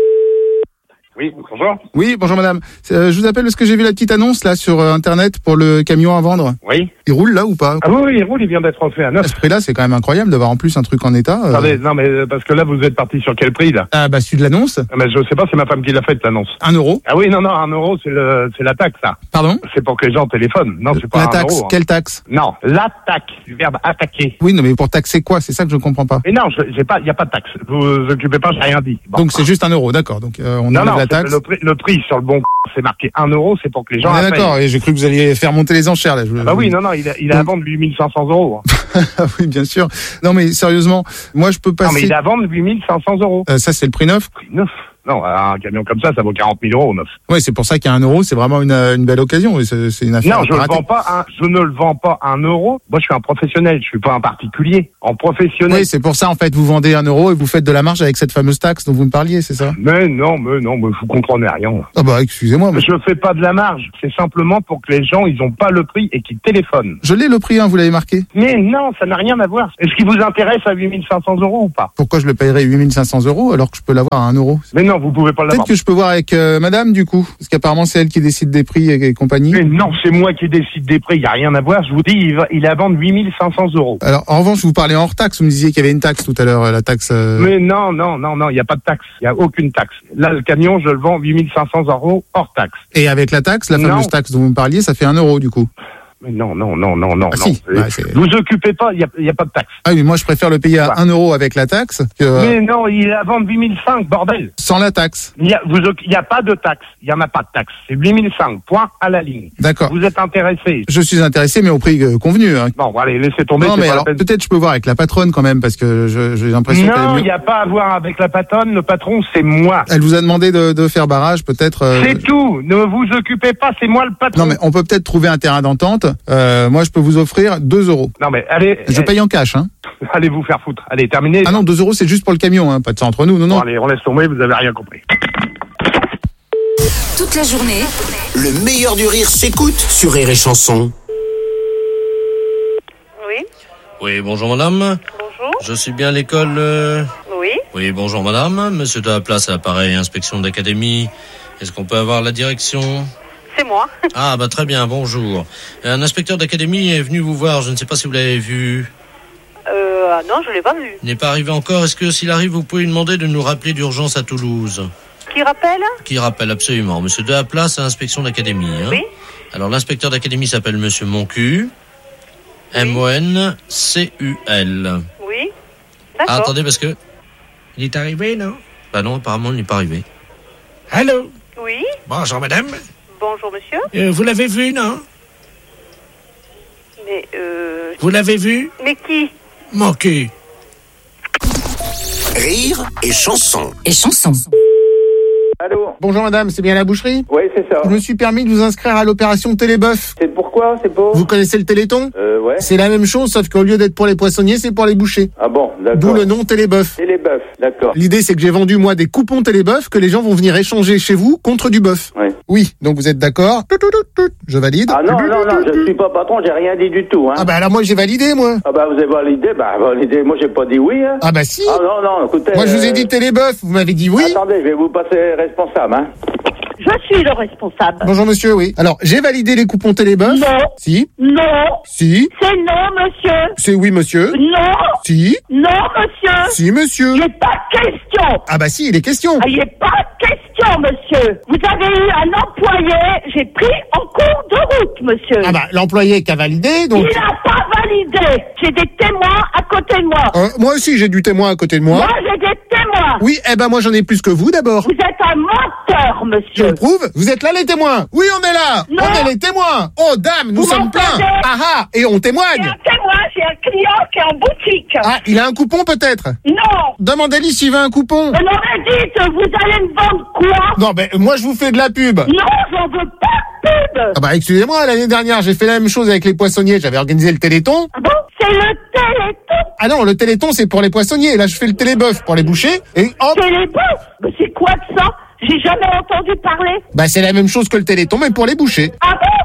Oui, bonjour. Oui, bonjour madame. Euh, je vous appelle parce que j'ai vu la petite annonce là sur euh, internet pour le camion à vendre. Oui. Il roule là ou pas? Ah oui, oui, il roule, il vient d'être refait à neuf. À ce prix-là, c'est quand même incroyable d'avoir en plus un truc en état. Euh... Attendez, non mais parce que là vous êtes parti sur quel prix là? Ah bah celui de l'annonce. Ah, mais je sais pas, c'est ma femme qui l'a faite l'annonce. Un euro. Ah oui, non, non, un euro c'est le c'est la taxe ça. Pardon? C'est pour que les gens téléphonent. Non, c'est pas la un taxe. euro. Hein. Quelle taxe? Non, l'attaque, du verbe attaquer. Oui, non mais pour taxer quoi? C'est ça que je comprends pas. Mais non, je, j'ai pas, il y a pas de taxe. Vous vous occupez pas, j'ai rien dit. Bon. Donc c'est juste un euro, d'accord. Donc euh, on non, enlève non, la taxe. Le prix, le prix sur le bon c'est marqué un euro, c'est pour que les gens. Ah, d'accord. Et j'ai cru que vous alliez faire monter les enchères là. Je... Ah bah oui, non, non, il a, il a à vendre huit mille cinq cents euros. Oui, bien sûr. Non mais sérieusement, moi je peux passer. Non mais il a à vendre huit mille cinq cents euros. Euh, ça c'est le prix neuf. Prix neuf. Non, un camion comme ça, ça vaut quarante mille euros neuf. Oui, c'est pour ça qu'à un euro, c'est vraiment une, une belle occasion. C'est, c'est une affaire. Non, je, le vends pas un, je ne le vends pas un euro. Moi, je suis un professionnel, je suis pas un particulier. En professionnel. Oui, c'est pour ça, en fait, vous vendez un euro et vous faites de la marge avec cette fameuse taxe dont vous me parliez, c'est ça? Mais non, mais non, mais vous comprenez rien. Ah bah, excusez-moi. Mais... Je fais pas de la marge. C'est simplement pour que les gens, ils ont pas le prix et qu'ils téléphonent. Je l'ai le prix, hein, vous l'avez marqué. Mais non, ça n'a rien à voir. Est-ce qu'il vous intéresse à huit mille cinq cents euros ou pas? Pourquoi je le paierais huit mille cinq cents euros alors que je peux l'avoir à un euro? Mais non, vous pouvez pas l'avoir. Que je peux voir avec euh, madame du coup, parce qu'apparemment c'est elle qui décide des prix et, et compagnie. Mais non, c'est moi qui décide des prix, il y a rien à voir. Je vous dis, il, va, il est à vendre huit mille cinq cents euros. Alors en revanche, vous parlez hors taxe, vous me disiez qu'il y avait une taxe tout à l'heure, la taxe. Euh... Mais non, non, non, non, il n'y a pas de taxe, il y a aucune taxe. Là, le camion, je le vends huit mille cinq cents euros hors taxe. Et avec la taxe, la fameuse non. taxe dont vous me parliez, ça fait un euro du coup. Mais non, non, non, non, non, ah, non. Si. Bah, vous occupez pas, il n'y a, y a pas de taxe. Ah oui, moi je préfère le payer à un euro avec la taxe que... Mais non, il est à vendre huit mille cinq, bordel. Sans la taxe. Il n'y a, a pas de taxe, il n'y en a pas de taxe. C'est huit mille cinq, point à la ligne. D'accord. Vous êtes intéressé? Je suis intéressé, mais au prix euh, convenu. Hein. Bon, allez, laissez tomber. Non, mais pas alors, la peine. Peut-être je peux voir avec la patronne quand même, parce que je, j'ai l'impression qu'elle est Non, mieux... il n'y a pas à voir avec la patronne, le patron, c'est moi. Elle vous a demandé de, de faire barrage, peut-être... Euh... C'est tout, ne vous occupez pas, c'est moi le patron. Non, mais on peut peut-être trouver un terrain d'entente. Euh, moi, je peux vous offrir deux euros. Non, mais allez... Je allez, paye en cash, hein. Allez vous faire foutre. Allez, terminez. Ah non, deux euros, c'est juste pour le camion, hein. Pas de ça entre nous, non, non. Bon, allez, on laisse tomber, vous avez rien compris. Toute la journée, le meilleur du rire s'écoute sur Rire et Chanson. Oui. Oui, bonjour madame. Bonjour. Je suis bien à l'école... Euh... Oui. Oui, bonjour madame. Monsieur de la place à l'appareil, inspection d'académie. Est-ce qu'on peut avoir la direction ? C'est moi. Ah, bah très bien, bonjour. Un inspecteur d'académie est venu vous voir, je ne sais pas si vous l'avez vu. Euh, ah non, je l'ai pas vu. Il n'est pas arrivé encore. Est-ce que s'il arrive, vous pouvez lui demander de nous rappeler d'urgence à Toulouse ? Qui rappelle ? Qui rappelle, absolument. Monsieur de la place à inspection d'académie. Hein. Oui. Alors, l'inspecteur d'académie s'appelle Monsieur Moncu. Oui. M O N C U L. Oui. D'accord. Ah, attendez, parce que... Il est arrivé, non ? Bah non, apparemment, il n'est pas arrivé. Allô ? Oui. Bonjour, madame. Bonjour, monsieur. Euh, vous l'avez vu, non? Mais, euh... Vous l'avez vu? Mais qui? Manqué. Rire et chanson. Et chanson. Allô? Bonjour madame, c'est bien la boucherie? Oui, c'est ça. Je me suis permis de vous inscrire à l'opération Télébœuf. C'est pourquoi? C'est pour? Vous connaissez le Téléthon? Euh, ouais. C'est la même chose, sauf qu'au lieu d'être pour les poissonniers, c'est pour les bouchers. Ah bon, d'accord. D'où le nom Télébœuf. Télébœuf, d'accord. L'idée, c'est que j'ai vendu, moi, des coupons Télébœuf que les gens vont venir échanger chez vous contre du bœuf. Oui. Oui, donc vous êtes d'accord? Je valide. Ah non, non, non, je suis pas patron, j'ai rien dit du tout, hein. Ah bah alors moi, j'ai validé, moi. Ah bah vous avez validé, bah validé, moi j'ai pas dit oui, hein. Ah bah si. Ah non, non, écoutez... Moi, je vous ai dit Télébœuf, vous m'avez dit oui. Attendez, je vais vous passer responsable, hein. Je suis le responsable. Bonjour monsieur, oui. Alors, j'ai validé les coupons Télébœuf. Non. Si. Non. Si. C'est non, monsieur. C'est oui, monsieur. Non. Si. Non, monsieur. Si, monsieur. Il n'est pas question. Ah bah si, il est question. Ah, il n'est pas question, monsieur. Vous avez eu un employé, j'ai pris en cours de route, monsieur. Ah bah, l'employé qui a validé, donc... Il n'a pas validé. J'ai des témoins à côté de moi. Euh, moi aussi, j'ai du témoin à côté de moi. Moi, j'ai des témoins. Oui, eh ben moi, j'en ai plus que vous, d'abord. Vous êtes un menteur, monsieur. Je le prouve. Vous êtes là, les témoins. Oui, on est là. Non. On est les témoins. Oh, dame, nous Vous sommes pleins. Ah ah, et on témoigne. J'ai un témoin, j'ai un client qui est en boutique. Ah, il a un coupon, peut-être? Non. Demandez-lui s'il veut un coupon. Non, mais dites, vous allez me vendre quoi? Non, ben, moi, je vous fais de la pub. Non, j'en veux pas de pub. Ah bah, excusez-moi, l'année dernière, j'ai fait la même chose avec les poissonniers. J'avais organisé le Téléthon. Ah bon? C'est le Téléthon? Ah non, le Téléthon, c'est pour les poissonniers. Là, je fais le Télébœuf pour les bouchers. Et hop. Télébœuf? Mais c'est quoi de ça? J'ai jamais entendu parler. Bah, c'est la même chose que le Téléthon, mais pour les bouchers. Ah bon?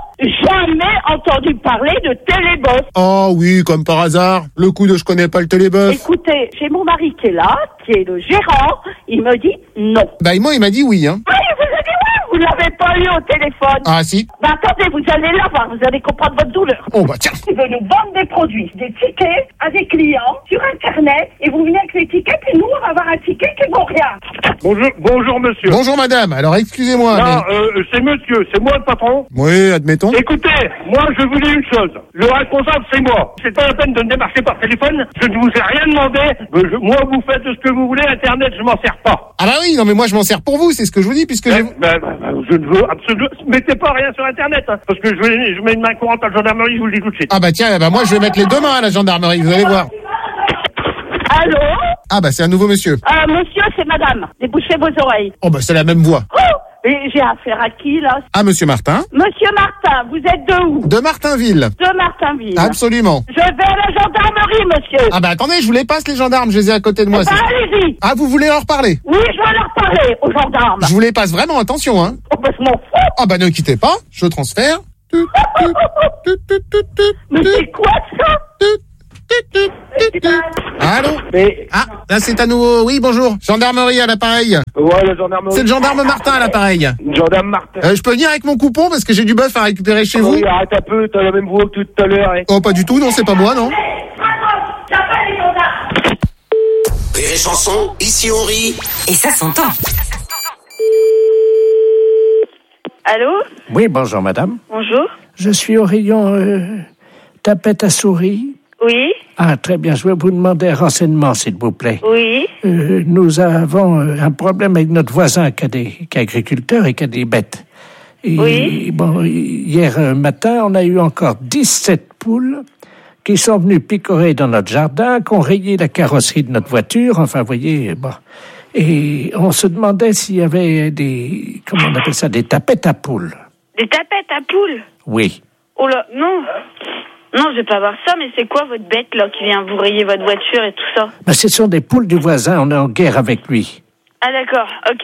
jamais entendu parler de téléboss. Oh oui, comme par hasard. Le coup de je connais pas le téléboss. Écoutez, j'ai mon mari qui est là, qui est le gérant. Il me dit non. Bah moi, il m'a dit oui, hein. Oui, vous avez dit oui, vous l'avez pas eu au téléphone. Ah si. Bah attendez, vous allez là voir, vous allez comprendre votre douleur. Oh bah tiens. Il veut nous vendre des produits, des tickets à des clients sur Internet, et vous venez avec les tickets, puis nous, on va avoir un ticket qui vaut rien. Bonjour, bonjour monsieur. Bonjour madame, alors excusez-moi. Non, mais... euh, c'est monsieur, c'est moi le patron. Oui, admettons. Écoutez, moi je vous dis une chose, le responsable c'est moi. C'est pas la peine de me démarcher par téléphone, je ne vous ai rien demandé. Euh, je, moi vous faites ce que vous voulez, Internet je m'en sers pas. Ah bah oui, non mais moi je m'en sers pour vous, c'est ce que je vous dis, puisque Ben, j'ai... ben, ben, je ne veux absolument... Mettez pas rien sur Internet, hein, parce que je, vais, je mets une main courante à la gendarmerie, je vous le dis tout de suite. Ah bah tiens, bah moi je vais mettre les deux mains à la gendarmerie, vous allez voir. Allô? Ah bah c'est un nouveau monsieur. Euh, monsieur, c'est madame. Débouchez vos oreilles. Oh bah c'est la même voix. Oh! Et j'ai affaire à qui, là? Ah, monsieur Martin. Monsieur Martin, vous êtes de où? De Martinville. De Martinville. Absolument. Je vais à la gendarmerie, monsieur. Ah bah attendez, je vous les passe les gendarmes, je les ai à côté de moi. Eh ben, allez-y. Ah, vous voulez leur parler? Oui, je vais leur parler aux gendarmes. Je vous les passe vraiment, attention, hein. Oh bah je m'en fous. Ah bah ne quittez pas, je transfère. Mais c'est quoi ça? Allô? Mais... Ah, là c'est à nouveau. Oui, bonjour. Gendarmerie à l'appareil. Ouais, le gendarmerie. C'est le gendarme Martin à l'appareil. Gendarme Martin. Euh, je peux venir avec mon coupon parce que j'ai du bœuf à récupérer chez vous? Oui, arrête un peu, t'as la même voix que tout à l'heure. Hein. Oh, pas du tout, non, c'est pas moi, non. Rire et chanson, ici on rit. Et ça s'entend. Allô? Oui, bonjour madame. Bonjour. Je suis au rayon euh, tapette à souris. Oui. Ah, très bien. Je vais vous demander un renseignement, s'il vous plaît. Oui. Euh, nous avons euh, un problème avec notre voisin qui, a des, qui est agriculteur et qui a des bêtes. Et, oui. Bon, hier euh, matin, on a eu encore dix-sept poules qui sont venues picorer dans notre jardin, qui ont rayé la carrosserie de notre voiture. Enfin, vous voyez, bon. Et on se demandait s'il y avait des... Comment on appelle ça? Des tapettes à poules. Des tapettes à poules? Oui. Oh là, non. Non, je vais pas voir ça, mais c'est quoi votre bête, là, qui vient vous rayer votre voiture et tout ça? Ben, ce sont des poules du voisin. On est en guerre avec lui. Ah, d'accord. Ok.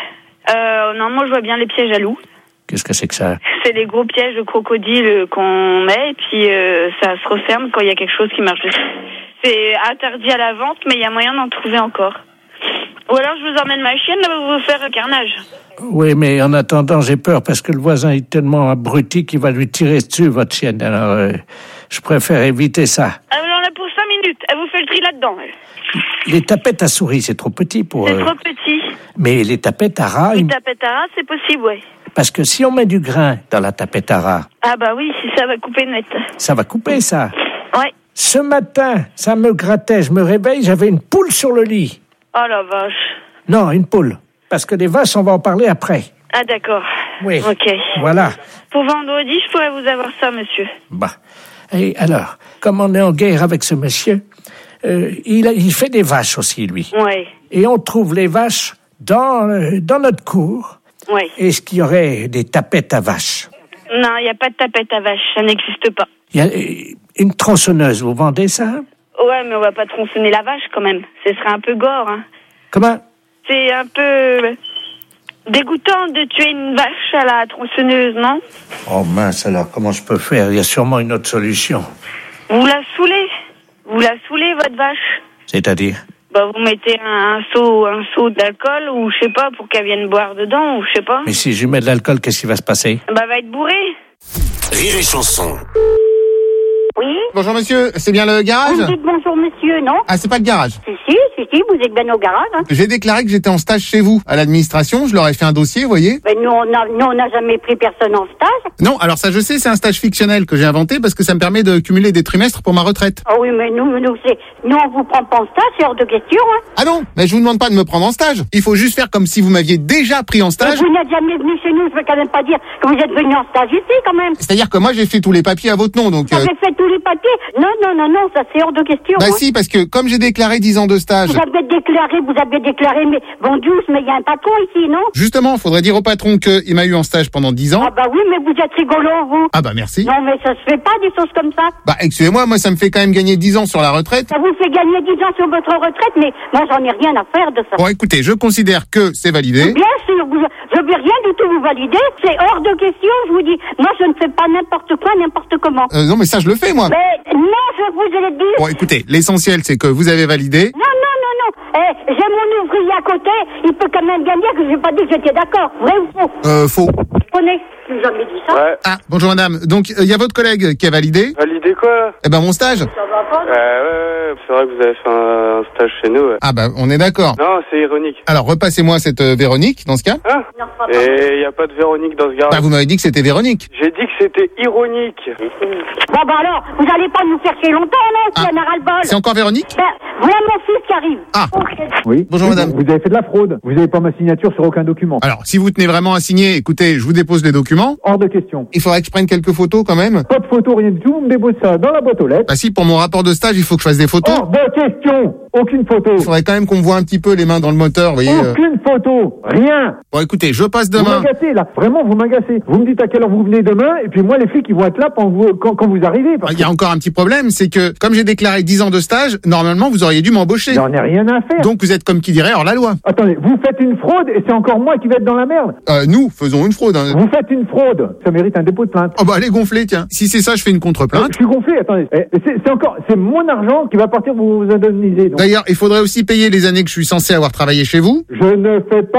Euh, non, moi, je vois bien les pièges à loups. Qu'est-ce que c'est que ça? C'est des gros pièges de crocodile qu'on met, et puis euh, ça se referme quand il y a quelque chose qui marche dessus. C'est interdit à la vente, mais il y a moyen d'en trouver encore. Ou alors je vous emmène ma chienne, là, vous vous faire un carnage. Oui, mais en attendant, j'ai peur parce que le voisin est tellement abruti qu'il va lui tirer dessus, votre chienne. Alors, euh, je préfère éviter ça. Alors là, pour cinq minutes, elle vous fait le tri là-dedans. Elle. Les tapettes à souris, c'est trop petit pour... C'est euh... trop petit. Mais les tapettes à rat... Les ils... tapettes à rat, c'est possible, ouais. Parce que si on met du grain dans la tapette à rat... Ah bah oui, si ça va couper net. Ça va couper, ça. Ouais. Ce matin, ça me grattait, je me réveille, j'avais une poule sur le lit. Oh la vache. Non, une poule. Parce que les vaches, on va en parler après. Ah d'accord. Oui. Ok. Voilà. Pour vendredi, je pourrais vous avoir ça, monsieur. Bah. Et alors, comme on est en guerre avec ce monsieur, euh, il, a, il fait des vaches aussi, lui. Ouais. Et on trouve les vaches dans, euh, dans notre cour. Ouais. Est-ce qu'il y aurait des tapettes à vaches? Non, il n'y a pas de tapette à vache, ça n'existe pas. Il y a euh, une tronçonneuse, vous vendez ça? Ouais, mais on va pas tronçonner la vache quand même. Ce serait un peu gore, hein. Comment? C'est un peu dégoûtant de tuer une vache à la tronçonneuse, non? Oh mince, alors comment je peux faire? Il y a sûrement une autre solution. Vous la saoulez. Vous la saoulez, votre vache. C'est-à-dire? Bah, vous mettez un, un seau, un seau d'alcool, ou je sais pas, pour qu'elle vienne boire dedans, ou je sais pas. Mais si je lui mets de l'alcool, qu'est-ce qui va se passer? Bah, elle va être bourrée. Rire et chanson. Oui? Bonjour monsieur, c'est bien le garage? Vous dites bonjour monsieur, non? Ah, c'est pas le garage. Si, si, si, si, vous êtes bien au garage. Hein. J'ai déclaré que j'étais en stage chez vous, à l'administration, je leur ai fait un dossier, vous voyez? Ben, nous, on a, nous, on n'a jamais pris personne en stage. Non, alors ça je sais, c'est un stage fictionnel que j'ai inventé parce que ça me permet de cumuler des trimestres pour ma retraite. Ah oui, mais nous, nous, c'est, nous, on vous prend pas en stage, c'est hors de question, hein. Ah non, mais je vous demande pas de me prendre en stage. Il faut juste faire comme si vous m'aviez déjà pris en stage. Mais vous n'êtes jamais venu chez nous, je veux quand même pas dire que vous êtes venu en stage ici, quand même. C'est-à-dire que moi j'ai fait tous les papiers à votre nom, donc... Vous euh... avez fait tous les papiers? Non, non, non, non, ça c'est hors de question. Bah hein. si, parce que comme j'ai déclaré dix ans de stage... Vous avez déclaré, vous avez déclaré, mais bon douce, mais il y a un patron ici, non? Justement, faudrait dire au patron qu'il m'a eu en stage pendant dix ans. Ah bah oui, mais vous êtes rigolo, vous. Ah bah merci. Non, mais ça se fait pas des choses comme ça. Bah excusez-moi, moi ça me fait quand même gagner dix ans sur la retraite. Ça vous fait gagner dix ans sur votre retraite, mais moi j'en ai rien à faire de ça. Bon écoutez, je considère que c'est validé. Bien sûr, vous, Je veux rien du tout vous valider. C'est hors de question, je vous dis. Moi, je ne fais pas n'importe quoi, n'importe comment. Euh, non, mais ça, je le fais, moi. Mais non, je vous ai dit. Bon, écoutez, l'essentiel, c'est que vous avez validé. Non, non, non, non. Eh, j'ai mon ouvrier à côté. Il peut quand même bien dire que j'ai pas dit que j'étais d'accord. Vrai ou faux? Euh, faux. Je connais. J'ai jamais dit ça. Ouais. Ah, bonjour madame. Donc, il euh, y a votre collègue qui a validé. Validé quoi? Eh ben, mon stage. Ça va pas? Ouais, ouais, ouais. C'est vrai que vous avez fait un, un stage chez nous. Ouais. Ah, bah, on est d'accord. Non, c'est ironique. Alors, repassez-moi cette euh, Véronique, dans ce cas. Hein? Et y a pas de Véronique dans ce garage. Bah, vous m'avez dit que c'était Véronique. J'ai dit que c'était ironique. Bon, bah alors, vous allez pas nous faire chier longtemps, non? Ah. Si on a ras-le-bol. C'est encore Véronique? Ben, voilà mon fils qui arrive. Ah. Oui. Bonjour madame. Vous avez fait de la fraude. Vous n'avez pas ma signature sur aucun document. Alors, si vous tenez vraiment à signer, écoutez, je vous dépose les documents. Hors de question. Il faudrait que je prenne quelques photos quand même. Pas de photo, rien du tout. Vous me déposez ça dans la boîte aux lettres. Bah si, pour mon rapport de stage, il faut que je fasse des photos. Hors de question. Aucune photo. Il faudrait quand même qu'on me voit un petit peu les mains dans le moteur, vous voyez. euh. Aucune photo. Rien. Bon, écoutez, je passe Vous demain. m'agacez, là. Vraiment, vous m'agacez. Vous me dites à quelle heure vous venez demain, et puis moi, les flics, ils vont être là quand vous, quand, quand vous arrivez. parce Il y a encore un petit problème, c'est que comme j'ai déclaré dix ans de stage, normalement vous auriez dû m'embaucher. J'en ai rien à faire. Donc vous êtes comme qui dirait hors la loi. Attendez, vous faites une fraude, et c'est encore moi qui vais être dans la merde. Euh, nous faisons une fraude. Hein. Vous faites une fraude. Ça mérite un dépôt de plainte. Oh bah allez gonfler, tiens. Si c'est ça, je fais une Euh, contre-plainte. Je suis gonflé, attendez. Eh, C'est c'est encore, c'est mon argent qui va partir pour vous indemniser. donc. D'ailleurs, il faudrait aussi payer les années que je suis censé avoir travaillé chez vous. Je ne fais pas